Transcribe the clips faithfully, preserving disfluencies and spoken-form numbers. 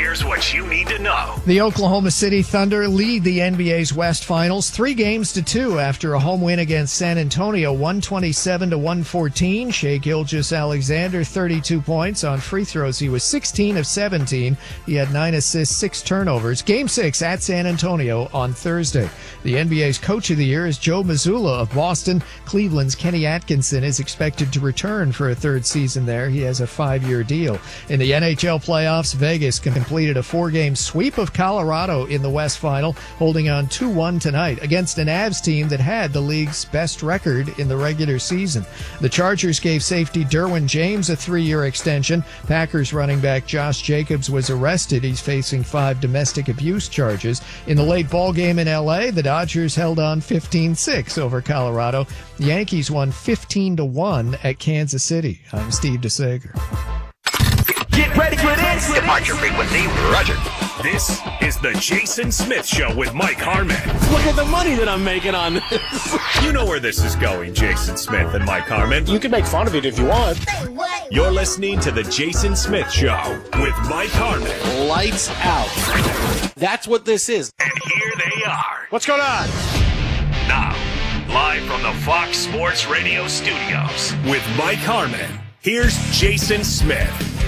Here's what you need to know. The Oklahoma City Thunder lead the N B A's West Finals three games to two after a home win against San Antonio, one twenty-seven to one fourteen. Shai Gilgeous-Alexander, thirty-two points on free throws. He was sixteen of seventeen. He had nine assists, six turnovers. Game six at San Antonio on Thursday. The N B A's Coach of the Year is Joe Mazzulla of Boston. Cleveland's Kenny Atkinson is expected to return for a third season there. He has a five-year deal. In the N H L playoffs, Vegas completed a four-game sweep of Colorado in the West Final, holding on two one tonight against an Avs team that had the league's best record in the regular season. The Chargers gave safety Derwin James a three-year extension. Packers running back Josh Jacobs was arrested. He's facing five domestic abuse charges. In the late ball game in L A, the Dodgers held on fifteen six over Colorado. The Yankees won fifteen to one at Kansas City. I'm Steve DeSager. Get ready for this. Departure frequency, Roger. This is the Jason Smith Show with Mike Harmon. Look at the money that I'm making on this. You know where this is going, Jason Smith and Mike Harmon. You can make fun of it if you want. You're listening to the Jason Smith Show with Mike Harmon. Lights out. That's what this is. And here they are. What's going on? Now, live from the Fox Sports Radio studios with Mike Harmon, here's Jason Smith.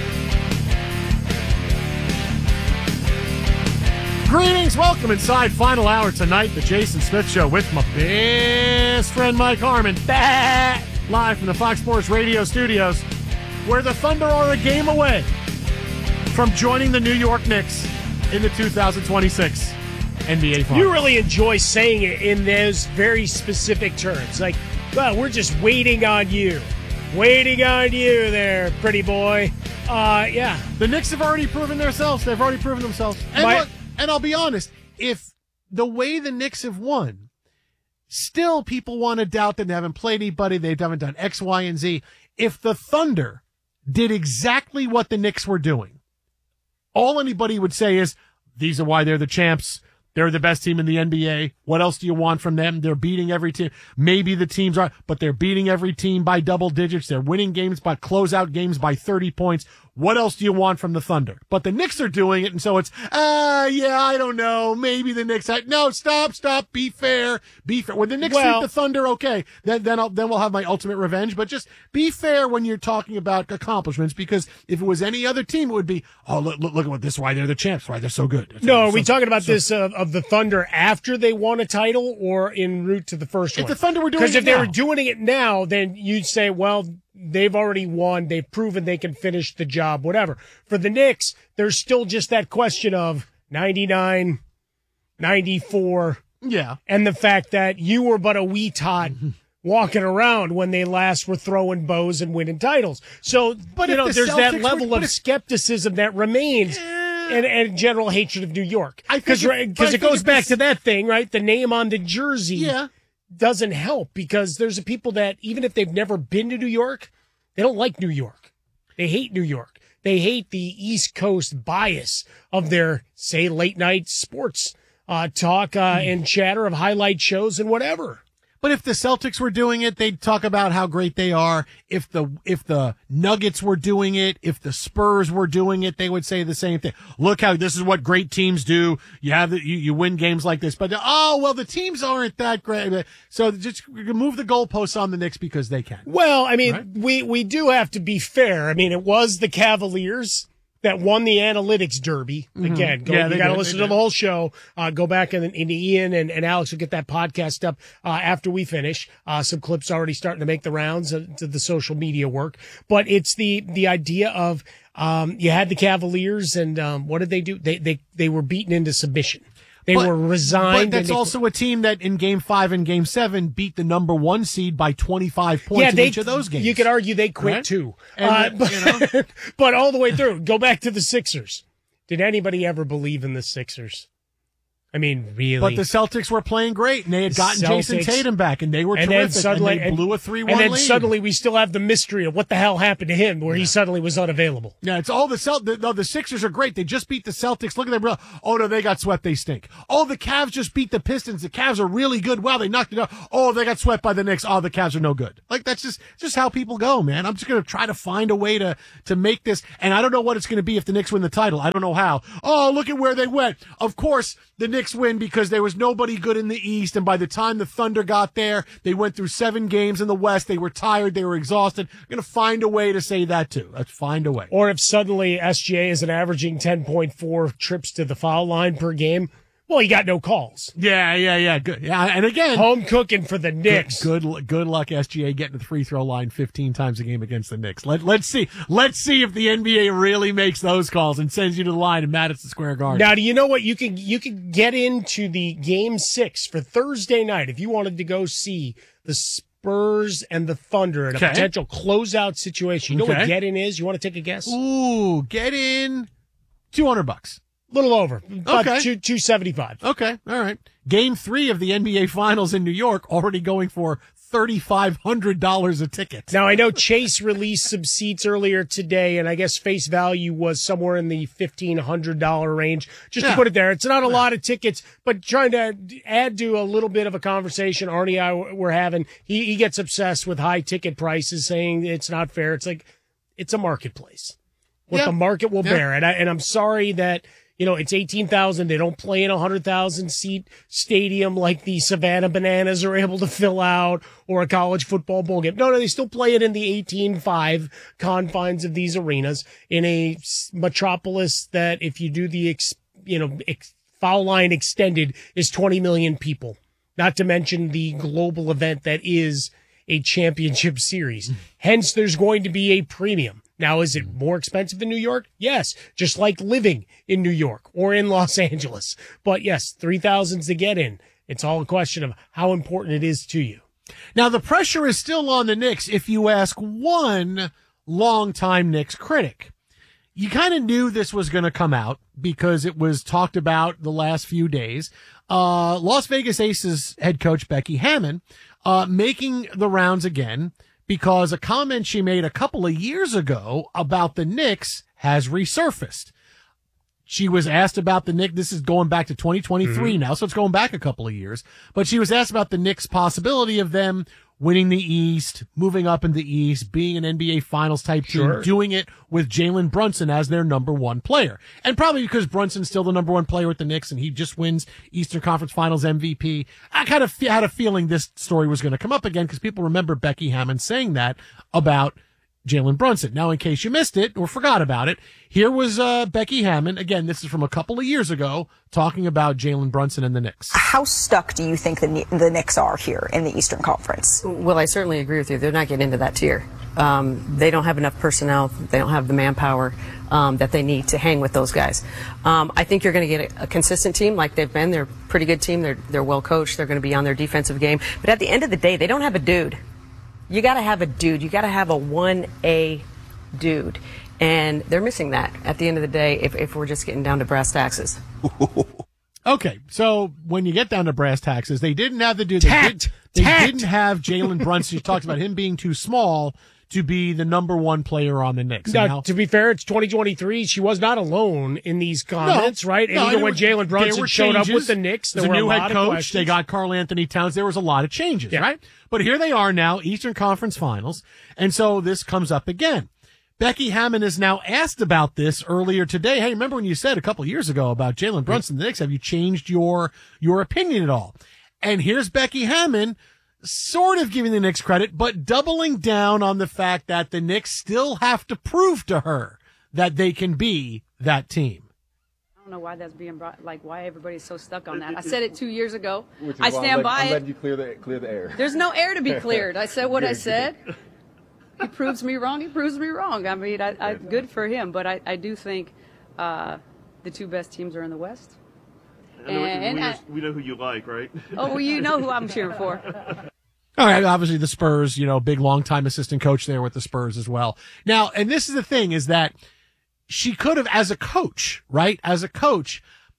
Greetings, welcome inside final hour tonight, the Jason Smith Show with my best friend Mike Harmon. Bah! Live from the Fox Sports Radio studios, where the Thunder are a game away from joining the New York Knicks in the two thousand twenty-six N B A Finals. You really enjoy saying it in those very specific terms. Like, well, we're just waiting on you. Waiting on you there, pretty boy. Uh, yeah. The Knicks have already proven themselves. They've already proven themselves. And, My- look, and I'll be honest, if the way the Knicks have won, still people want to doubt that they haven't played anybody, they haven't done X, Y, and Z. If the Thunder did exactly what the Knicks were doing, all anybody would say is, these are why they're the champs. They're the best team in the N B A. What else do you want from them? They're beating every team. Maybe the teams are, but they're beating every team by double digits. They're winning games by closeout games by thirty points. What else do you want from the Thunder? But the Knicks are doing it, and so it's, ah, uh, yeah, I don't know. Maybe the Knicks. I, no, stop, stop. Be fair. Be fair. When the Knicks well, beat the Thunder, okay, then then, I'll, then we'll have my ultimate revenge. But just be fair when you're talking about accomplishments, because if it was any other team, it would be, oh, look, look, look at what this, why they're the champs, why they're so good. That's no, so, are we so, talking about so, this uh, of the Thunder after they won a title or en route to the first if one? the Thunder were doing it Because if they now. were doing it now, then you'd say, well, they've already won. They've proven they can finish the job, whatever. For the Knicks, there's still just that question of ninety-nine, ninety-four, Yeah. and the fact that you were but a wee tot walking around when they last were throwing bows and winning titles. So, But you if know, the there's that Celtics level were- of but if- skepticism that remains. And, and general hatred of New York. I think Because if- right, but I it think goes if back this- to that thing, right? The name on the jersey Yeah. doesn't help, because there's a people that, even if they've never been to New York, they don't like New York. They hate New York. They hate the East Coast bias of their, say, late night sports uh, talk uh, and chatter of highlight shows and whatever. But if the Celtics were doing it, they'd talk about how great they are. If the if the Nuggets were doing it, if the Spurs were doing it, they would say the same thing. Look how this is what great teams do. You have the, you, you win games like this. But oh well, the teams aren't that great. So just move the goalposts on the Knicks because they can. Well, I mean, Right? we we do have to be fair. I mean, it was the Cavaliers that won the analytics derby. Again, go, Yeah, you they got to did, listen they to the did. whole show. Uh, go back and, and Ian and, and Alex will get that podcast up uh, after we finish. Uh, some clips already starting to make the rounds uh, to the social media work. But it's the the idea of um, you had the Cavaliers, and um, what did they do? They they they were beaten into submission. They But- were resigned. But that's and they- also a team that in Game Five and Game Seven beat the number one seed by twenty-five points yeah, in they, each of those games. You could argue they quit Right? too. And, Uh, uh, but, you know. but all the way through, go back to the Sixers. Did anybody ever believe in the Sixers? I mean, really. But the Celtics were playing great, and they had gotten Jason Celtics. Tatum back, and they were and terrific, then suddenly, and they and, blew a three one And then lead. suddenly we still have the mystery of what the hell happened to him, where yeah. he suddenly was unavailable. Yeah, it's all the Celt. The, no, the Sixers are great. They just beat the Celtics. Look at them. Oh, no, they got swept. They stink. Oh, the Cavs just beat the Pistons. The Cavs are really good. Wow, they knocked it out. Oh, they got swept by the Knicks. Oh, the Cavs are no good. Like, that's just, just how people go, man. I'm just going to try to find a way to, to make this. And I don't know what it's going to be if the Knicks win the title. I don't know how. Oh, look at where they went. Of course, the Knicks win because there was nobody good in the East, and by the time the Thunder got there, they went through seven games in the West. They were tired. They were exhausted. I'm going to find a way to say that, too. Let's find a way. Or if suddenly S G A isn't averaging ten point four trips to the foul line per game, well, he got no calls. Yeah, yeah, yeah. Good. Yeah, and again, home cooking for the Knicks. Good, good, good luck, S G A, getting to the free throw line fifteen times a game against the Knicks. Let, let's see. Let's see if the N B A really makes those calls and sends you to the line in Madison Square Garden. Now, do you know what? You can you can get into the game six for Thursday night if you wanted to go see the Spurs and the Thunder in a okay. potential closeout situation. You know okay. what get in is? You want to take a guess? Ooh, get in two hundred bucks. Little over. About okay. two, 275. Okay. All right. Game three of the N B A Finals in New York already going for thirty-five hundred dollars a ticket. Now, I know Chase released some seats earlier today, and I guess face value was somewhere in the fifteen hundred dollars range. Just yeah. to put it there, it's not a lot of tickets, but trying to add to a little bit of a conversation Arnie and I were having, he, he gets obsessed with high ticket prices, saying it's not fair. It's like, it's a marketplace. What yeah. the market will yeah. bear. And, I, and I'm sorry that, you know, it's eighteen thousand. They don't play in a one hundred thousand seat stadium like the Savannah Bananas are able to fill out, or a college football bowl game. No, no, they still play it in the eighteen five confines of these arenas in a metropolis that, if you do the, ex, you know, ex, foul line extended, is twenty million people. Not to mention the global event that is a championship series. Hence, there's going to be a premium. Now, is it more expensive than New York? Yes, just like living in New York or in Los Angeles. But yes, three thousands to get in. It's all a question of how important it is to you. Now, the pressure is still on the Knicks if you ask one longtime Knicks critic. You kind of knew this was going to come out because it was talked about the last few days. Uh, Las Vegas Aces head coach Becky Hammon uh, making the rounds again, because a comment she made a couple of years ago about the Knicks has resurfaced. She was asked about the Knicks. This is going back to twenty twenty-three mm-hmm. now, so it's going back a couple of years. But she was asked about the Knicks' possibility of them winning the East, moving up in the East, being an N B A Finals type team, sure. doing it with Jalen Brunson as their number one player. And probably because Brunson's still the number one player with the Knicks and he just wins Eastern Conference Finals M V P. I kind of f- had a feeling this story was going to come up again because people remember Becky Hammon saying that about Jalen Brunson. Now, in case you missed it or forgot about it, here was uh, Becky Hammon. Again, this is from a couple of years ago, talking about Jalen Brunson and the Knicks. How stuck do you think the, the Knicks are here in the Eastern Conference? Well, I certainly agree with you. They're not getting into that tier. Um, they don't have enough personnel. They don't have the manpower um, that they need to hang with those guys. Um, I think you're going to get a, a consistent team like they've been. They're a pretty good team. They're, they're well coached. They're going to be on their defensive game. But at the end of the day, they don't have a dude. You got to have a dude. You got to have a one A dude. And they're missing that at the end of the day if, if we're just getting down to brass taxes. Okay, so when you get down to brass taxes, they didn't have the dude. They, Tact, did, they tact. didn't have Jalen Brunson. She talks about him being too small to be the number one player on the Knicks. Now, now, to be fair, it's twenty twenty-three. She was not alone in these comments, no, right? And no, even and when were, Jalen Brunson showed up with the Knicks, there There's were a new a head lot coach. of questions. They got Karl Anthony Towns. There was a lot of changes, yeah. right? But here they are now, Eastern Conference Finals, and so this comes up again. Becky Hammon is now asked about this earlier today. Hey, remember when you said a couple of years ago about Jalen Brunson, the Knicks? Have you changed your your opinion at all? And here's Becky Hammon sort of giving the Knicks credit, but doubling down on the fact that the Knicks still have to prove to her that they can be that team. I don't know why that's being brought, like why everybody's so stuck on that. I said it two years ago. I stand I'm by letting, it. I'm letting you clear the, clear the air. There's no air to be cleared. I said what I said. He proves me wrong. He proves me wrong. I mean, I, I, good for him. But I, I do think uh, the two best teams are in the West. And, and we, I, we know who you like, right? Oh, well, you know who I'm cheering for. All right, obviously the Spurs, you know, big longtime assistant coach there with the Spurs as well. Now, and this is the thing, is that she could have, as a coach, right, as a coach,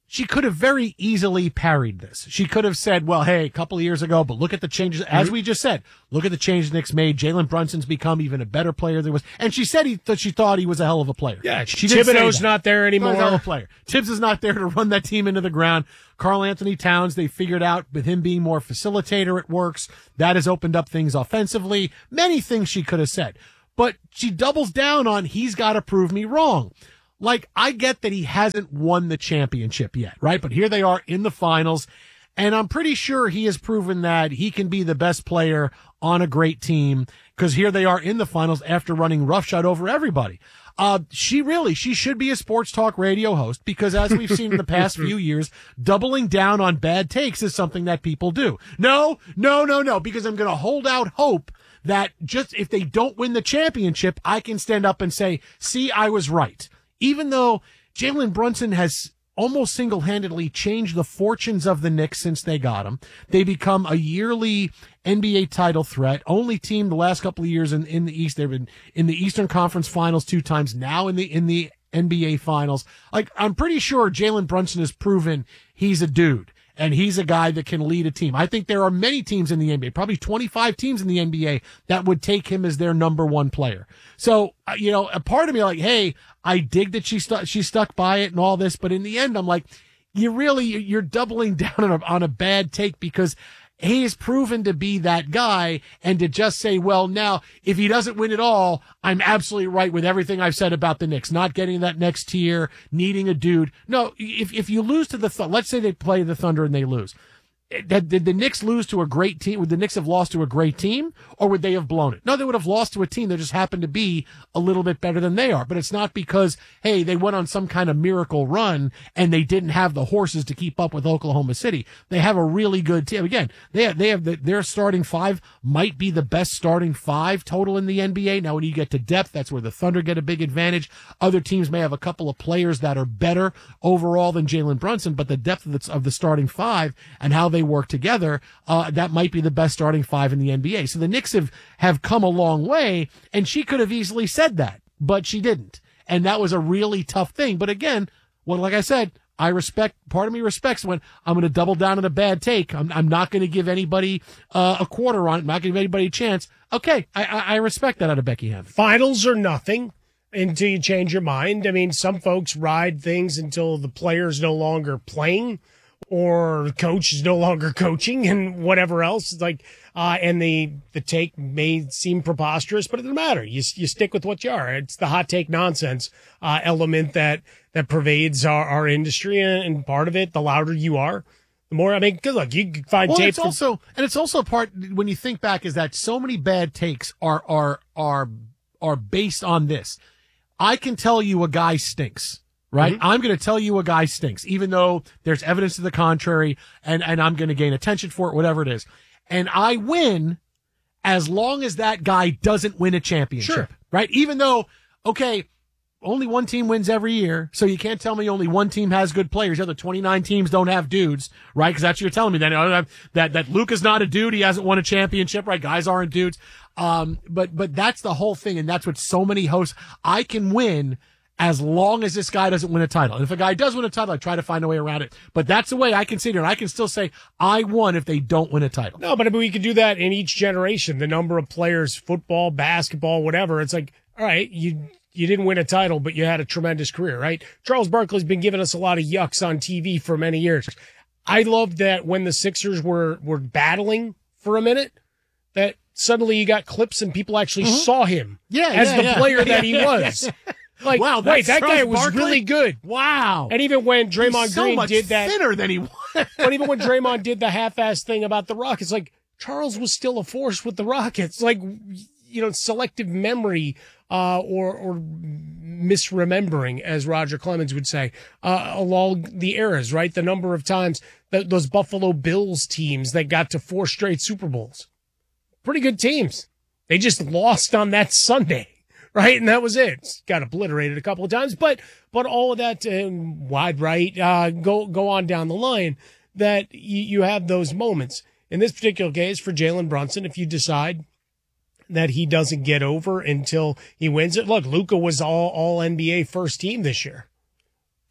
she could have very easily parried this. She could have said, well, hey, a couple of years ago, but look at the changes. As we just said, look at the changes Knicks made. Jalen Brunson's become even a better player than he was. And she said he, that she thought he was a hell of a player. Yeah, she didn't say Thibodeau's that. not there anymore. He's a hell of a player. Tibbs is not there to run that team into the ground. Karl Anthony Towns, they figured out with him being more facilitator, it works. That has opened up things offensively. Many things she could have said. But she doubles down on he's got to prove me wrong. Like, I get that he hasn't won the championship yet, right? But here they are in the finals, and I'm pretty sure he has proven that he can be the best player on a great team, because here they are in the finals after running roughshod over everybody. Uh, she really, she should be a sports talk radio host, because as we've seen in the past few years, doubling down on bad takes is something that people do. No, no, no, no, because I'm going to hold out hope that just if they don't win the championship, I can stand up and say, see, I was right. Even though Jalen Brunson has almost single-handedly changed the fortunes of the Knicks since they got him. They become a yearly N B A title threat. Only team the last couple of years in, in the East. They've been in the Eastern Conference Finals two times, now in the in the N B A Finals. Like, I'm pretty sure Jalen Brunson has proven he's a dude. And he's a guy that can lead a team. I think there are many teams in the N B A, probably twenty-five teams in the N B A that would take him as their number one player. So, uh, you know, a part of me like, hey, I dig that she stu- she stuck by it and all this, but in the end, I'm like, you really, you're doubling down on a, on a bad take, because he is proven to be that guy, and to just say, well, now, if he doesn't win it all, I'm absolutely right with everything I've said about the Knicks, not getting that next tier, needing a dude. No, if if you lose to the, th- let's say they play the Thunder and they lose. Did the Knicks lose to a great team? Would the Knicks have lost to a great team, or would they have blown it? No, they would have lost to a team that just happened to be a little bit better than they are. But it's not because, hey, they went on some kind of miracle run and they didn't have the horses to keep up with Oklahoma City. They have a really good team. Again, they have, they have the, their starting five might be the best starting five total in the N B A. Now, when you get to depth, that's where the Thunder get a big advantage. Other teams may have a couple of players that are better overall than Jalen Brunson, but the depth of the, of the starting five and how they work together, uh, that might be the best starting five in the N B A. So the Knicks have, have come a long way, and she could have easily said that, but she didn't. And that was a really tough thing. But again, well, like I said, I respect, part of me respects when I'm going to double down on a bad take. I'm, I'm not going to give anybody uh, a quarter on it. I'm not going to give anybody a chance. Okay, I, I, I respect that out of Becky Hammon. Finals are nothing until you change your mind. I mean, some folks ride things until the player's no longer playing, or the coach is no longer coaching, and whatever else. It's like, uh, and the, the take may seem preposterous, but it doesn't matter. You, you stick with what you are. It's the hot take nonsense, uh, element that, that pervades our, our industry. And part of it, the louder you are, the more, I mean, good luck. You can find well, tape. It's also, and it's also part, when you think back, is that so many bad takes are, are, are, are based on this. I can tell you a guy stinks. Right? Mm-hmm. I'm going to tell you a guy stinks, even though there's evidence to the contrary, and, and I'm going to gain attention for it, whatever it is. And I win as long as that guy doesn't win a championship. Sure. Right? Even though, okay, only one team wins every year, so you can't tell me only one team has good players. The other twenty-nine teams don't have dudes, right? Because that's what you're telling me. That, that, that Luka's not a dude. He hasn't won a championship, right? Guys aren't dudes. Um, but, but that's the whole thing, and that's what so many hosts, I can win as long as this guy doesn't win a title. And if a guy does win a title, I try to find a way around it. But that's the way I can sit here, and I can still say I won if they don't win a title. No, but I mean, we can do that in each generation. The number of players, football, basketball, whatever. It's like, all right, you you didn't win a title, but you had a tremendous career, right? Charles Barkley's been giving us a lot of yucks on T V for many years. I loved that when the Sixers were were battling for a minute, that suddenly you got clips and people actually mm-hmm. saw him yeah, as yeah, the yeah. player that yeah, he was. Yeah. Like, wow, wait, that Charles guy was Barkley? really good. Wow. And even when Draymond He's so Green much did that, thinner than he was. but even when Draymond did the half-ass thing about the Rockets, like, Charles was still a force with the Rockets. Like, you know, selective memory, uh, or, or misremembering, as Roger Clemens would say, uh, along the eras, right? The number of times that those Buffalo Bills teams that got to four straight Super Bowls. Pretty good teams. They just lost on that Sunday. Right, and that was it. Got obliterated a couple of times, but but all of that uh, wide right, uh, go go on down the line. That you, you have those moments. In this particular case, for Jalen Brunson, if you decide that he doesn't get over until he wins it, look, Luka was all all N B A first team this year.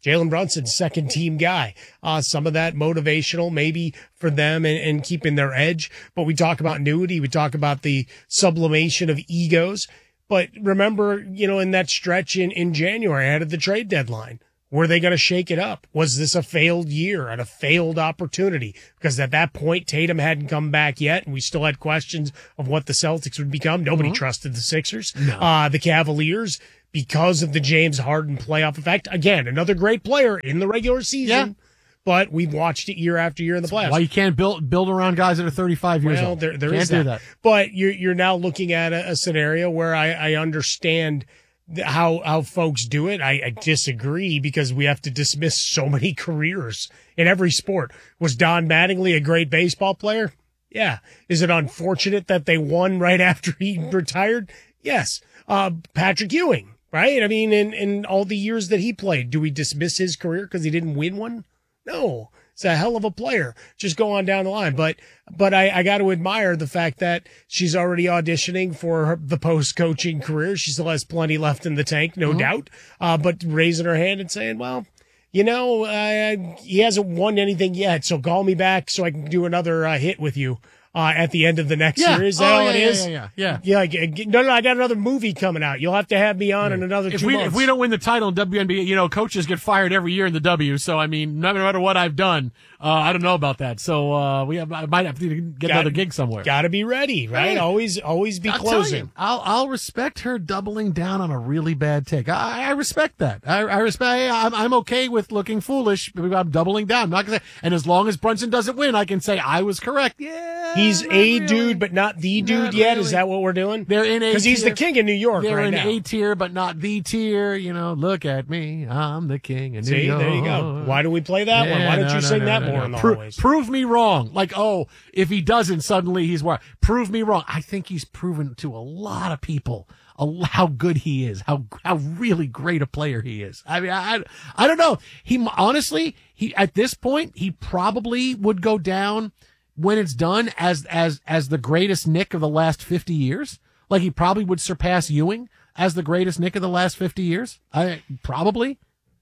Jalen Brunson's second team guy. Uh, some of that motivational maybe for them and, and keeping their edge. But we talk about Nudie. We talk about the sublimation of egos. But remember, you know, in that stretch in, in January ahead of the trade deadline, were they going to shake it up? Was this a failed year and a failed opportunity? Because at that point, Tatum hadn't come back yet, and we still had questions of what the Celtics would become. Nobody mm-hmm. trusted the Sixers. No. Uh, the Cavaliers, because of the James Harden playoff effect. Again, another great player in the regular season, yeah. but we've watched it year after year in the playoffs. Why you can't build build around guys that are thirty-five years well, old? There, there can't is that. do that. But you're you're now looking at a, a scenario where I, I understand how how folks do it. I, I disagree because we have to dismiss so many careers in every sport. Was Don Mattingly a great baseball player? Yeah. Is it unfortunate that they won right after he retired? Yes. Uh, Patrick Ewing. Right? I mean, in, in all the years that he played, do we dismiss his career because he didn't win one? No. It's a hell of a player. Just go on down the line. But, but I, I got to admire the fact that she's already auditioning for her, the post-coaching career. She still has plenty left in the tank, no mm-hmm. doubt. Uh, but raising her hand and saying, well, you know, uh, he hasn't won anything yet, so call me back so I can do another uh, hit with you. Uh, at the end of the next yeah. year. Is that oh, all yeah, it yeah, is? Yeah, yeah, yeah. yeah. Like, no, no, I got another movie coming out. You'll have to have me on yeah. in another if two we, months. If we don't win the title in W N B A, you know, coaches get fired every year in the W. So, I mean, no matter what I've done, uh, I don't know about that. So, uh, we have, I might have to get got, another gig somewhere. Got to be ready, right? Hey, always, always be I'll closing. I'll, I'll respect her doubling down on a really bad take. I, I respect that. I, I respect, hey, I'm, I'm okay with looking foolish. I'm doubling down. I'm not gonna say, and as long as Brunson doesn't win, I can say I was correct. Yeah. He's a really. dude, but not the dude not yet. Really. Is that what we're doing? They're in A because he's the king in New York They're right in now. A tier, but not the tier. You know, look at me. I'm the king of New See, York. there you go. Why do we play that yeah, one? Why don't no, you no, sing no, that no, more no. in the Pro- hallways? Prove me wrong. Like, oh, if he doesn't, suddenly he's wrong. Prove me wrong. I think he's proven to a lot of people a, how good he is, how how really great a player he is. I mean, I I don't know. He honestly, he at this point, he probably would go down when it's done as as as the greatest Knick of the last fifty years. Like he probably would surpass Ewing as the greatest Knick of the last fifty years. I probably.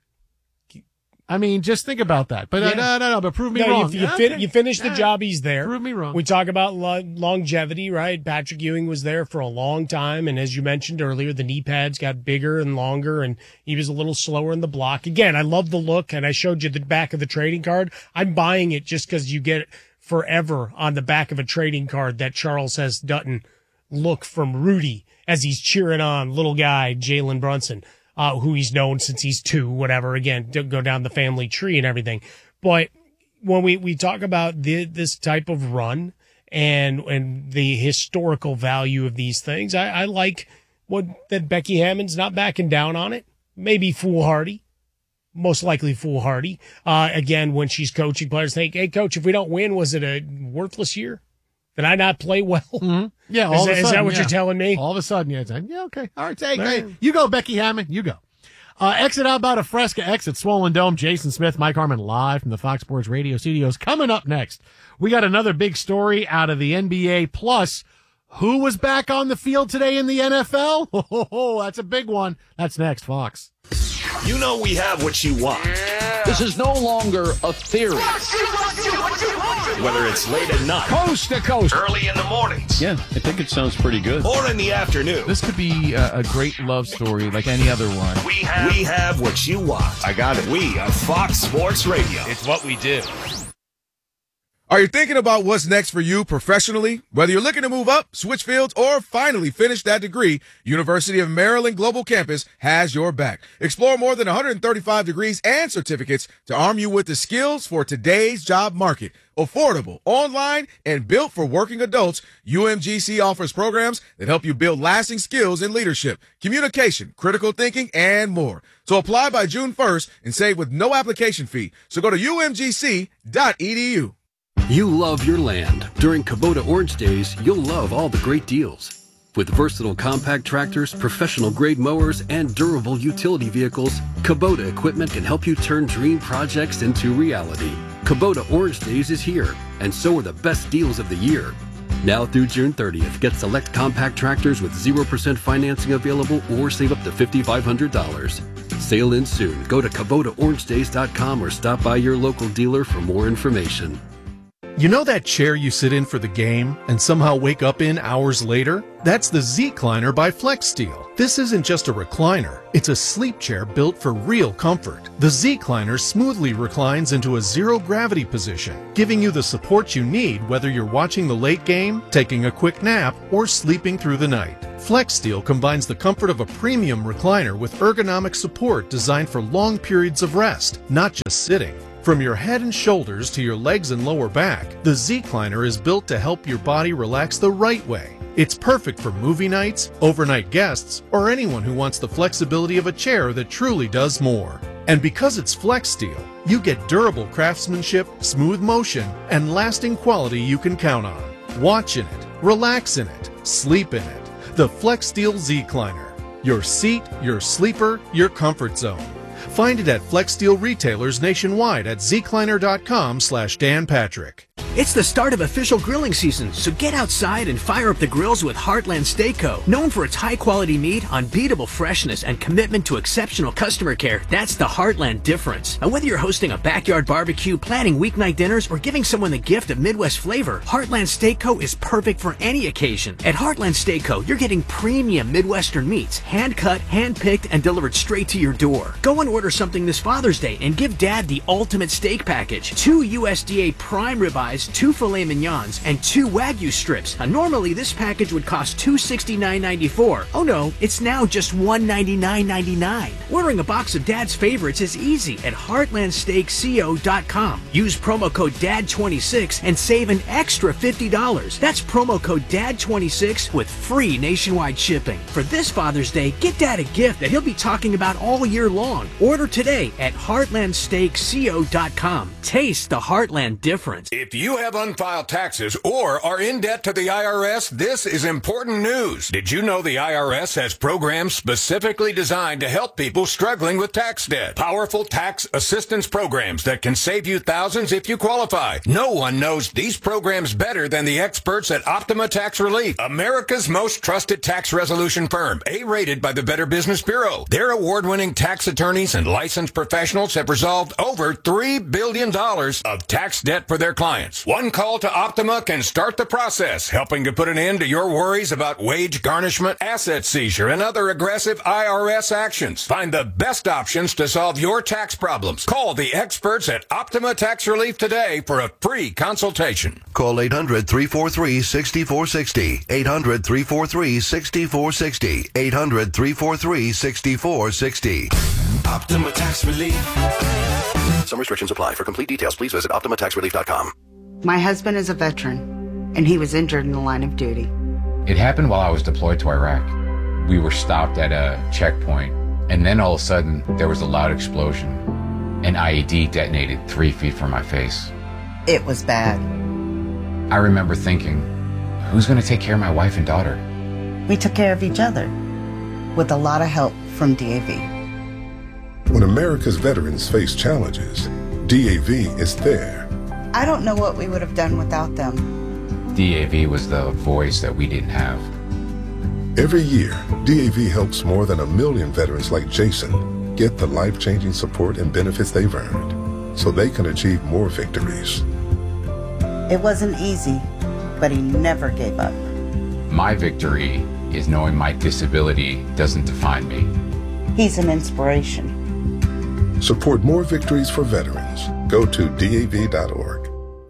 I mean, just think about that. But yeah. uh, no, no, no. But prove me no, wrong. You, you, okay. fin- you finish the yeah. job. He's there. Prove me wrong. We talk about lo- longevity, right? Patrick Ewing was there for a long time, and as you mentioned earlier, the knee pads got bigger and longer, and he was a little slower in the block. Again, I love the look, and I showed you the back of the trading card. I'm buying it just because you get it forever on the back of a trading card that Charles S. Dutton look from Rudy as he's cheering on little guy Jalen Brunson. Uh, who he's known since he's two, whatever. Again, go down the family tree and everything. But when we, we talk about the, this type of run and, and the historical value of these things, I, I like what that Becky Hammond's not backing down on it. Maybe foolhardy. Most likely foolhardy. Uh, again, when she's coaching players, think, hey, coach, if we don't win, was it a worthless year? Did I not play well? Mm-hmm. Yeah, all is, of a that, sudden, is that what yeah. you're telling me? All of a sudden, yeah. It's like, yeah, okay. All right, hey, hey, you go, Becky Hammond. You go. Uh, exit out about a Fresca exit, Swollen Dome. Jason Smith, Mike Harmon live from the Fox Sports Radio studios. Coming up next, we got another big story out of the N B A. Plus, who was back on the field today in the N F L? Oh, that's a big one. That's next, Fox. You know we have what you want. This is no longer a theory. Whether it's late at night, coast to coast, early in the mornings. Yeah, I think it sounds pretty good. Or in the afternoon. This could be a, a great love story like any other one. We have, we have what you want. I got it. We are Fox Sports Radio. It's what we do. Are you thinking about what's next for you professionally? Whether you're looking to move up, switch fields, or finally finish that degree, University of Maryland Global Campus has your back. Explore more than one hundred thirty-five degrees and certificates to arm you with the skills for today's job market. Affordable, online, and built for working adults, U M G C offers programs that help you build lasting skills in leadership, communication, critical thinking, and more. So apply by June first and save with no application fee. So go to U M G C dot E D U. You love your land. During Kubota Orange Days, you'll love all the great deals. With versatile compact tractors, professional-grade mowers, and durable utility vehicles, Kubota equipment can help you turn dream projects into reality. Kubota Orange Days is here, and so are the best deals of the year. Now through June thirtieth, get select compact tractors with zero percent financing available or save up to five thousand five hundred dollars. Sail in soon. Go to Kubota Orange Days dot com or stop by your local dealer for more information. You know that chair you sit in for the game and somehow wake up in hours later? That's the Z-Cliner by FlexSteel. This isn't just a recliner. It's a sleep chair built for real comfort. The Z-Cliner smoothly reclines into a zero-gravity position, giving you the support you need whether you're watching the late game, taking a quick nap, or sleeping through the night. FlexSteel combines the comfort of a premium recliner with ergonomic support designed for long periods of rest, not just sitting. From your head and shoulders to your legs and lower back, the Z-Cliner is built to help your body relax the right way. It's perfect for movie nights, overnight guests, or anyone who wants the flexibility of a chair that truly does more. And because it's FlexSteel, you get durable craftsmanship, smooth motion, and lasting quality you can count on. Watch in it, relax in it, sleep in it. The FlexSteel Z-Cliner. Your seat, your sleeper, your comfort zone. Find it at FlexSteel retailers nationwide at zcliner.com slash Dan Patrick. It's the start of official grilling season, so get outside and fire up the grills with Heartland Steak Co. Known for its high-quality meat, unbeatable freshness, and commitment to exceptional customer care, that's the Heartland difference. And whether you're hosting a backyard barbecue, planning weeknight dinners, or giving someone the gift of Midwest flavor, Heartland Steak Co. is perfect for any occasion. At Heartland Steak Co., you're getting premium Midwestern meats, hand-cut, hand-picked, and delivered straight to your door. Go and order something this Father's Day and give Dad the ultimate steak package. Two U S D A prime ribeyes, two filet mignons, and two Wagyu strips. Now, normally this package would cost two hundred sixty-nine ninety-four. Oh no, it's now just one hundred ninety-nine ninety-nine. Ordering a box of Dad's favorites is easy at heartland steak co dot com. Use promo code D A D twenty-six and save an extra fifty dollars. That's promo code D A D twenty-six with free nationwide shipping. For this Father's Day, get Dad a gift that he'll be talking about all year long. Order today at heartland steak co dot com. Taste the Heartland difference. If you have unfiled taxes or are in debt to the I R S, this is important news. Did you know the I R S has programs specifically designed to help people struggling with tax debt? Powerful tax assistance programs that can save you thousands if you qualify. No one knows these programs better than the experts at Optima Tax Relief, America's most trusted tax resolution firm, A-rated by the Better Business Bureau. Their award-winning tax attorneys and licensed professionals have resolved over three billion dollars of tax debt for their clients. One call to Optima can start the process, helping to put an end to your worries about wage garnishment, asset seizure, and other aggressive I R S actions. Find the best options to solve your tax problems. Call the experts at Optima Tax Relief today for a free consultation. Call eight hundred, three four three, six four six zero. eight hundred, three four three, six four six zero. eight hundred, three four three, six four six zero. Optima Tax Relief. Some restrictions apply. For complete details, please visit optima tax relief dot com. My husband is a veteran, and he was injured in the line of duty. It happened while I was deployed to Iraq. We were stopped at a checkpoint, and then all of a sudden, there was a loud explosion. An I E D detonated three feet from my face. It was bad. I remember thinking, who's going to take care of my wife and daughter? We took care of each other, with a lot of help from D A V. When America's veterans face challenges, D A V is there. I don't know what we would have done without them. D A V was the voice that we didn't have. Every year, D A V helps more than a million veterans like Jason get the life-changing support and benefits they've earned so they can achieve more victories. It wasn't easy, but he never gave up. My victory is knowing my disability doesn't define me. He's an inspiration. Support more victories for veterans. Go to D A V dot org.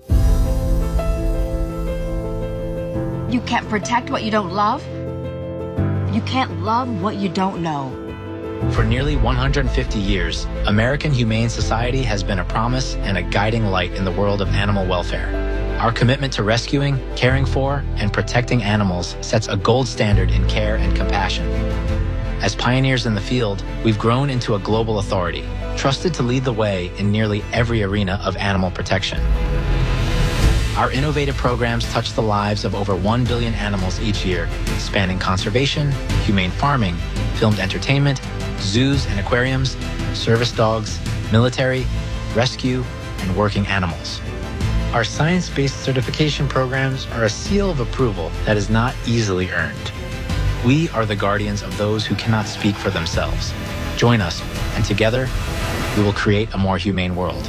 You can't protect what you don't love. You can't love what you don't know. For nearly one hundred fifty years, American Humane Society has been a promise and a guiding light in the world of animal welfare. Our commitment to rescuing, caring for, and protecting animals sets a gold standard in care and compassion. As pioneers in the field, we've grown into a global authority, trusted to lead the way in nearly every arena of animal protection. Our innovative programs touch the lives of over one billion animals each year, spanning conservation, humane farming, filmed entertainment, zoos and aquariums, service dogs, military, rescue, and working animals. Our science-based certification programs are a seal of approval that is not easily earned. We are the guardians of those who cannot speak for themselves. Join us and together, we will create a more humane world.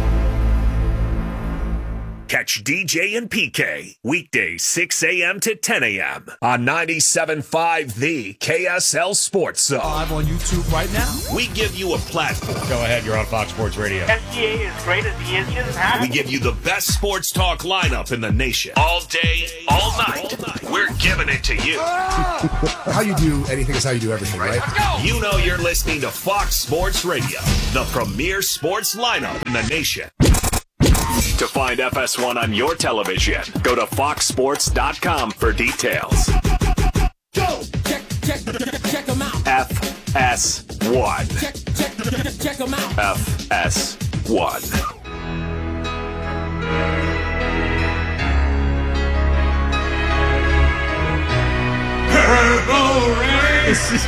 Catch D J and P K weekdays six a.m. to ten a.m. on ninety-seven point five The K S L Sports Zone. Live on YouTube right now. We give you a platform. Go ahead, you're on Fox Sports Radio. S G A is great as the engine. We give you the best sports talk lineup in the nation. All day, all night. We're giving it to you. How you do anything is how you do everything, right? Let's go. You know you're listening to Fox Sports Radio, the premier sports lineup in the nation. To find F S one on your television, go to fox sports dot com for details. Go! Check, check, check, check them out. F S one. Check, check, check, check them out. F S one. Purple Rain. This is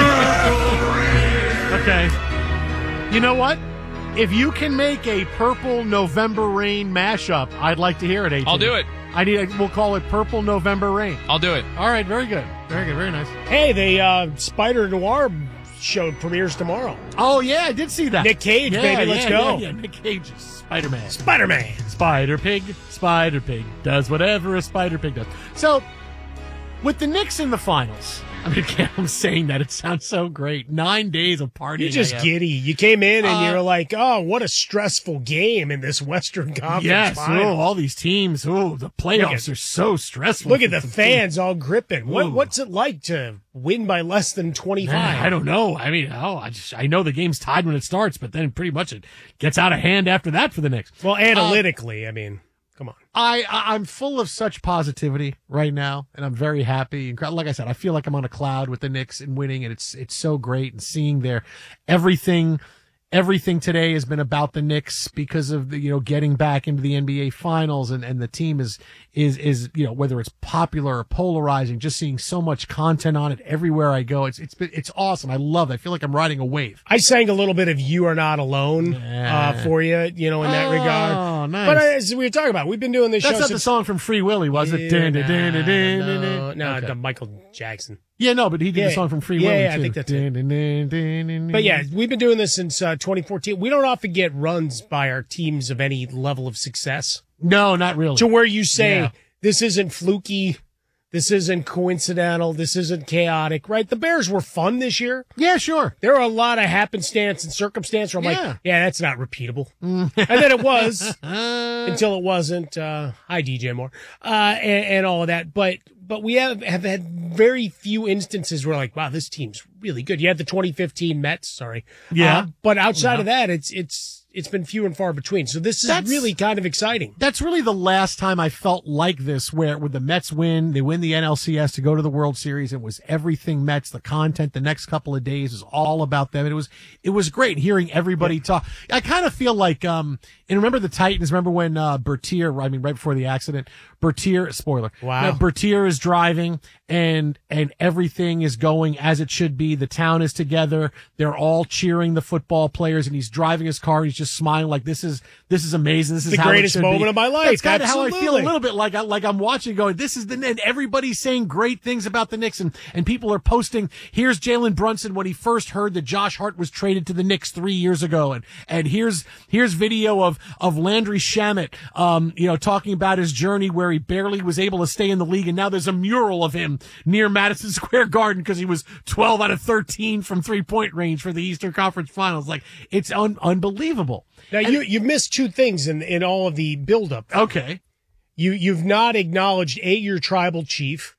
Purple Rain. Okay. You know what? If you can make a Purple November Rain mashup, I'd like to hear it, A J. I'll do it. I need. We'll call it Purple November Rain. I'll do it. All right, very good. Very good. Very nice. Hey, the uh, Spider Noir show premieres tomorrow. Oh, yeah, I did see that. Nick Cage, yeah, baby, let's yeah, go. Yeah, yeah, Nick Cage is Spider-Man. Spider-Man. Spider Pig, Spider Pig does whatever a Spider Pig does. So, with the Knicks in the finals, I mean, I'm saying that, it sounds so great. Nine days of partying. You're just giddy. You came in and uh, you're like, oh, what a stressful game in this Western Conference yes, final. Oh, all these teams. Oh, the playoffs at, are so stressful. Look at the fans teams. all gripping. What, Ooh. what's it like to win by less than twenty-five? Man, I don't know. I mean, oh, I just I know the game's tied when it starts, but then pretty much it gets out of hand after that for the Knicks. Well, analytically, uh, I mean, come on. I, I'm full of such positivity right now, and I'm very happy. Like I said, I feel like I'm on a cloud with the Knicks and winning, and it's it's so great. And seeing their everything, everything today has been about the Knicks because of the, you know, getting back into the N B A Finals, and, and the team is is is you know, whether it's popular or polarizing, just seeing so much content on it everywhere I go. It's it's it's awesome. I love it. I feel like I'm riding a wave. I sang a little bit of "You Are Not Alone" yeah. uh, for you, you know, in that oh, regard. Oh, nice. But as we were talking about, we've been doing this That's show. That's not since... the song from Free Willy, was it? Yeah, dun, dun, dun, dun, dun, no, dun. no, Okay. the Michael Jackson. Yeah, no, but he did yeah, the song from Free yeah, Willy, yeah, too. I think that's dun, it. Dun, dun, dun, dun, but yeah, we've been doing this since uh, twenty fourteen. We don't often get runs by our teams of any level of success. No, not really. To where you say, yeah. this isn't fluky, this isn't coincidental, this isn't chaotic, right? The Bears were fun this year. Yeah, sure. There were a lot of happenstance and circumstance where I'm Yeah. like, yeah, that's not repeatable. And then it was, until it wasn't. Uh, hi, D J Moore, uh, and, and all of that. But but we have, have had very few instances where like, wow, this team's really good. You had the twenty fifteen Mets, sorry. Yeah. Uh, but outside Yeah. of that, it's it's it's been few and far between. So this is That's- really kind of exciting. That's really the last time I felt like this, where with the Mets win, they win the N L C S to go to the World Series. It was everything Mets. The content the next couple of days was all about them. And it was, it was great hearing everybody talk. I kind of feel like, um, and remember the Titans, remember when, uh, Bertier, I mean, right before the accident, Bertier, spoiler. Wow. Now, Bertier is driving and, and everything is going as it should be. The town is together. They're all cheering the football players, and he's driving his car. He's just smiling like this is, this is amazing. This is The how greatest it should moment be. of my life. That's kind of how I feel a Absolutely. little bit like I, like I'm watching going, this is the, and everybody's saying great things about the Knicks, and, and people are posting, here's Jalen Brunson when he first heard that Josh Hart was traded to the Knicks three years ago. And, and here's, here's video of, of Landry Shamet, um, you know, talking about his journey where he barely was able to stay in the league. And now there's a mural of him near Madison Square Garden because he was twelve out of thirteen from three point range for the Eastern Conference Finals. Like, it's un- unbelievable. Now And- you you've missed two things in in all of the buildup. Okay. You you've not acknowledged a your tribal chief,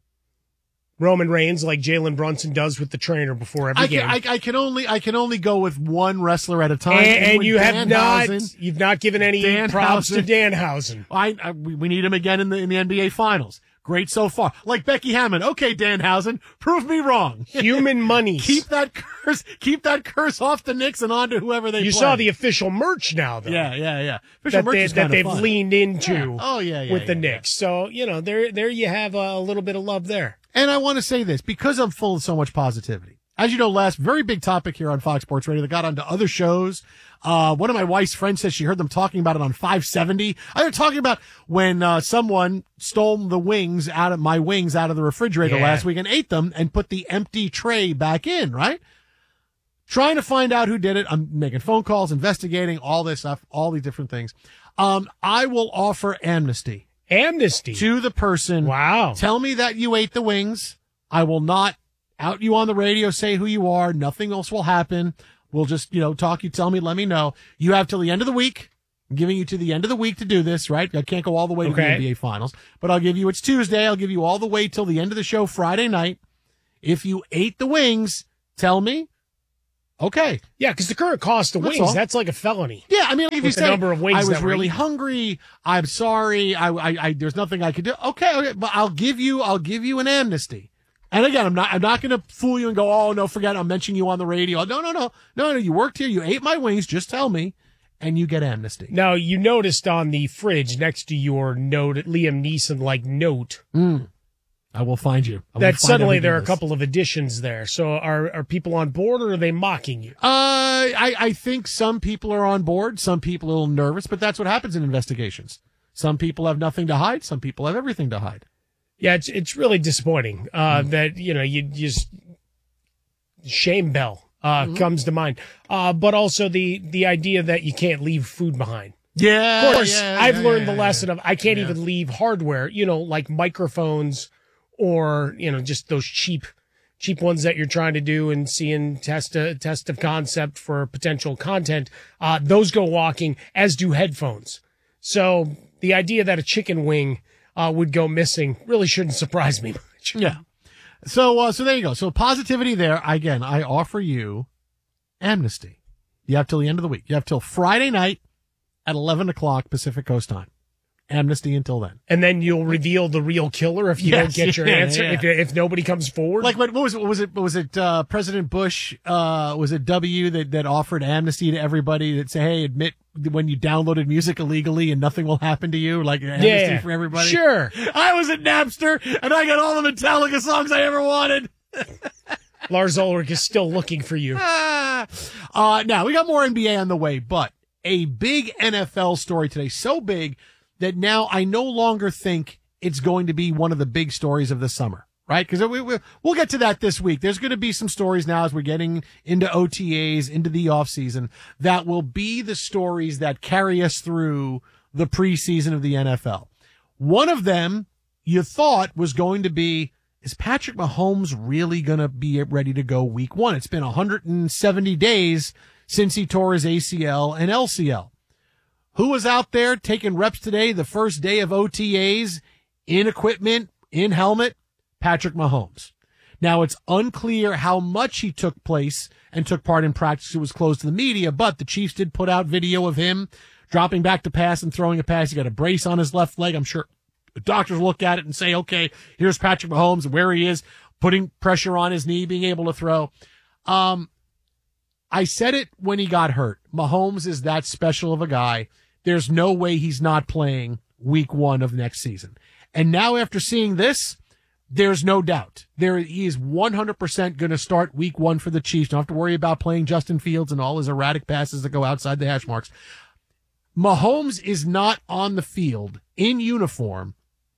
Roman Reigns, like Jalen Brunson does with the trainer before every I game. can, I, I can only I can only go with one wrestler at a time. and, and with you have not Danhausen- you've not given any props to Danhausen. Danhausen. I, I we we need him again in the in the N B A Finals. Great so far. Like Becky Hammond. Okay, Danhausen, prove me wrong. Human money. keep that curse. Keep that curse off the Knicks and on to whoever they. You play. saw the official merch now, though. Yeah, yeah, yeah. Official That, merch they, is that kinda they've fun. leaned into. Yeah. Oh yeah, yeah. with the yeah, Knicks. So you know there there you have a little bit of love there. And I want to say this because I'm full of so much positivity. As you know, last very big topic here on Fox Sports Radio that got onto other shows. Uh, one of my wife's friends says she heard them talking about it on five seventy. They're talking about when, uh, someone stole the wings out of my wings out of the refrigerator Yeah. last week and ate them and put the empty tray back in, right? trying to find out who did it. I'm making phone calls, investigating all this stuff, all these different things. Um, I will offer amnesty. Amnesty? To the person. Wow. Tell me that you ate the wings. I will not out you on the radio, say who you are. Nothing else will happen. We'll just, you know, talk. You tell me, let me know. You have till the end of the week. I'm giving you to the end of the week to do this, right? I can't go all the way to Okay. the N B A Finals, but I'll give you, it's Tuesday. I'll give you all the way till the end of the show Friday night. If you ate the wings, tell me. Okay. Yeah, because the current cost of That's wings, all. that's like a felony. Yeah, I mean, if you With the say, number of wings I was that were really eaten. hungry, I'm sorry, I, I, I, there's nothing I could do. Okay, okay, but I'll give you, I'll give you an amnesty. And again, I'm not, I'm not going to fool you and go, oh, no, forget, I'm mentioning you on the radio. No, no, no, no, no, you worked here, you ate my wings, just tell me, and you get amnesty. Now, you noticed on the fridge next to your note, Liam Neeson-like note, Mm. I will find you. I will that find suddenly there are a everything couple of additions there. So are, are people on board, or are they mocking you? Uh, I, I think some people are on board. Some people are a little nervous, but that's what happens in investigations. Some people have nothing to hide. Some people have everything to hide. Yeah, it's it's really disappointing uh, mm. that, you know, you just shame bell uh, mm-hmm. comes to mind. Uh, but also the, the idea that you can't leave food behind. Yeah. Of course, yeah, I've yeah, learned yeah, the lesson yeah. of I can't Yeah. even leave hardware, you know, like microphones or, you know, just those cheap, cheap ones that you're trying to do and seeing test, a, test of concept for potential content. Uh, those go walking, as do headphones. So the idea that a chicken wing uh, would go missing really shouldn't surprise me much. Yeah. So, uh, so there you go. So positivity there. Again, I offer you amnesty. You have till the end of the week. You have till Friday night at eleven o'clock Pacific Coast time. Amnesty until then. And then you'll reveal the real killer if you Yes, don't get your yeah, answer, yeah. if if nobody comes forward. Like what, what was it? What was it? What was it? Uh, President Bush? Uh, was it W that that offered amnesty to everybody that say, hey, admit when you downloaded music illegally and nothing will happen to you? Like amnesty Yeah, for everybody. sure. I was at Napster and I got all the Metallica songs I ever wanted. Lars Ulrich is still looking for you. Ah. Uh, now we got more N B A on the way, but a big N F L story today. So big that now I no longer think it's going to be one of the big stories of the summer, right? Because we, we, we'll get to that this week. There's going to be some stories now as we're getting into O T As, into the offseason, that will be the stories that carry us through the preseason of the N F L. One of them you thought was going to be, is Patrick Mahomes really going to be ready to go week one? It's been one hundred seventy days since he tore his A C L and L C L. Who was out there taking reps today, the first day of O T As, in equipment, in helmet? Patrick Mahomes. Now, it's unclear how much he took place and took part in practice. It was closed to the media, but the Chiefs did put out video of him dropping back to pass and throwing a pass. He got a brace on his left leg. I'm sure the doctors look at it and say, okay, here's Patrick Mahomes, where he is, putting pressure on his knee, being able to throw. Um, I said it when he got hurt. Mahomes is that special of a guy. There's no way he's not playing week one of next season. And now after seeing this, there's no doubt. There, he is one hundred percent going to start week one for the Chiefs. Don't have to worry about playing Justin Fields and all his erratic passes that go outside the hash marks. Mahomes is not on the field in uniform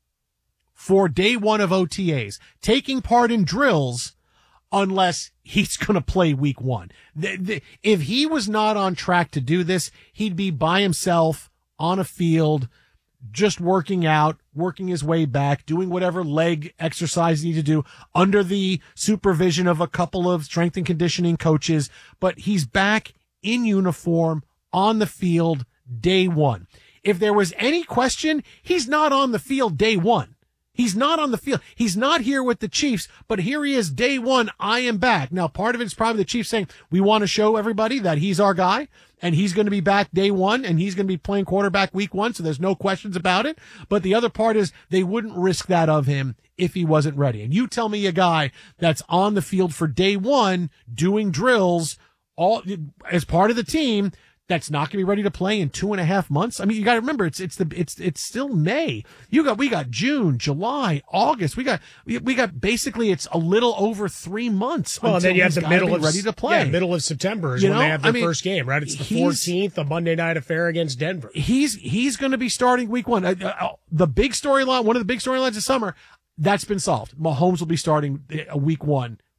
for day one of O T As, taking part in drills, unless he's going to play week one. The, the, if he was not on track to do this, he'd be by himself on a field, just working out, working his way back, doing whatever leg exercise he needs to do under the supervision of a couple of strength and conditioning coaches. But he's back in uniform on the field day one. If there was any question, he's not on the field day one. He's not on the field. He's not here with the Chiefs, but here he is day one. I am back. Now, part of it's probably the Chiefs saying, we want to show everybody that he's our guy and he's going to be back day one and he's going to be playing quarterback week one. So there's no questions about it. But the other part is they wouldn't risk that of him if he wasn't ready. And you tell me a guy that's on the field for day one doing drills all as part of the team that's not going to be ready to play in two and a half months. I mean, you got to remember, it's, it's the, it's, it's still May. You got, we got June, July, August. We got, we, we got basically, it's a little over three months. Well, and then you have the middle of, ready to play. Yeah, middle of September is you when know? they have their I mean, first game, right? It's the fourteenth, a Monday night affair against Denver. He's, he's going to be starting week one. Uh, uh, the big storyline, one of the big storylines this summer, that's been solved. Mahomes will be starting a week one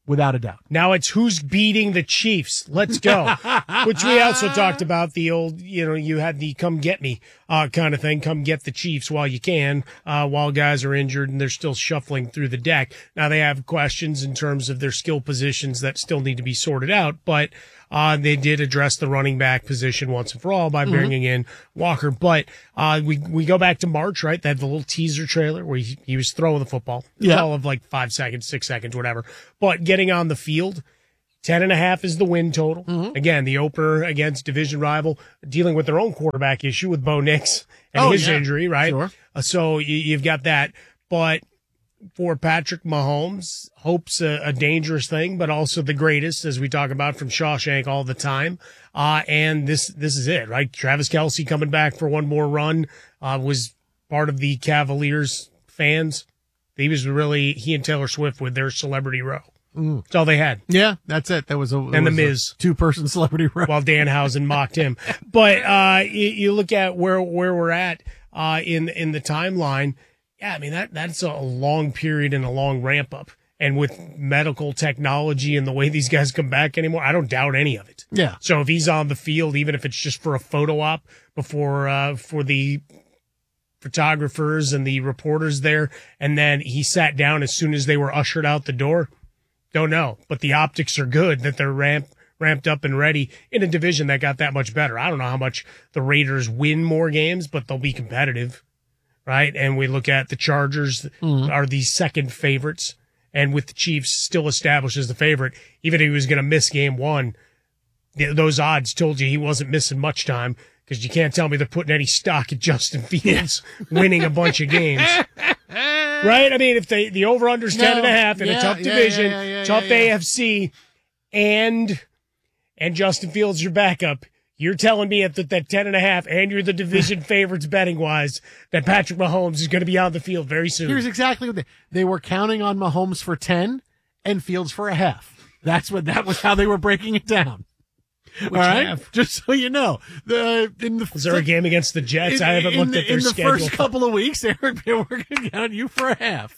without a doubt. Now it's who's beating the Chiefs. Let's go. Which we also talked about, the old, you know, you had the come get me uh, kind of thing. Come get the Chiefs while you can, uh, while guys are injured and they're still shuffling through the deck. Now they have questions in terms of their skill positions that still need to be sorted out, but uh, they did address the running back position once and for all by bringing mm-hmm. in Walker. But uh, we we go back to March, right? They had the little teaser trailer where he, he was throwing the football. Yeah. All of like five seconds, six seconds, whatever. But getting on the field, ten and a half is the win total. Mm-hmm. Again, the opener against division rival, dealing with their own quarterback issue with Bo Nix and oh, his yeah. injury, right? Sure. Uh, so you, you've got that. But for Patrick Mahomes, hope's a, a dangerous thing, but also the greatest, as we talk about from Shawshank all the time. Uh, and this, this is it, right? Travis Kelce coming back for one more run, uh, was part of the Cavaliers fans. He was really, he and Taylor Swift with their celebrity row. Mm. That's all they had. Yeah, that's it. That was a, and the Miz two-person celebrity row. While Danhausen mocked him. But, uh, you, you look at where, where we're at, uh, in, in the timeline. Yeah, I mean, that that's a long period and a long ramp up. And with medical technology and the way these guys come back anymore, I don't doubt any of it. Yeah. So if he's on the field, even if it's just for a photo op before, uh, for the photographers and the reporters there, and then he sat down as soon as they were ushered out the door, don't know. But the optics are good that they're ramp, ramped up and ready in a division that got that much better. I don't know how much the Raiders win more games, but they'll be competitive. Right. And we look at the Chargers mm-hmm. are the second favorites. And with the Chiefs still established as the favorite, even if he was going to miss game one, th- those odds told you he wasn't missing much time, because you can't tell me they're putting any stock in Justin Fields winning a bunch of games. Right. I mean, if they, the over under is no, ten and a half in yeah, a tough yeah, division, yeah, yeah, yeah, tough yeah, yeah. A F C, and, and Justin Fields your backup, you're telling me at that, that ten and a half, and you're the division favorites betting wise, that Patrick Mahomes is going to be on the field very soon. Here's exactly what they, they were counting on Mahomes for ten and Fields for a half. That's what, that was how they were breaking it down. Which All right. Half? Just so you know, the, in the, was there a game against the Jets? In, I haven't looked the, at their in the schedule. first couple of weeks, they were, they were going to count you for a half.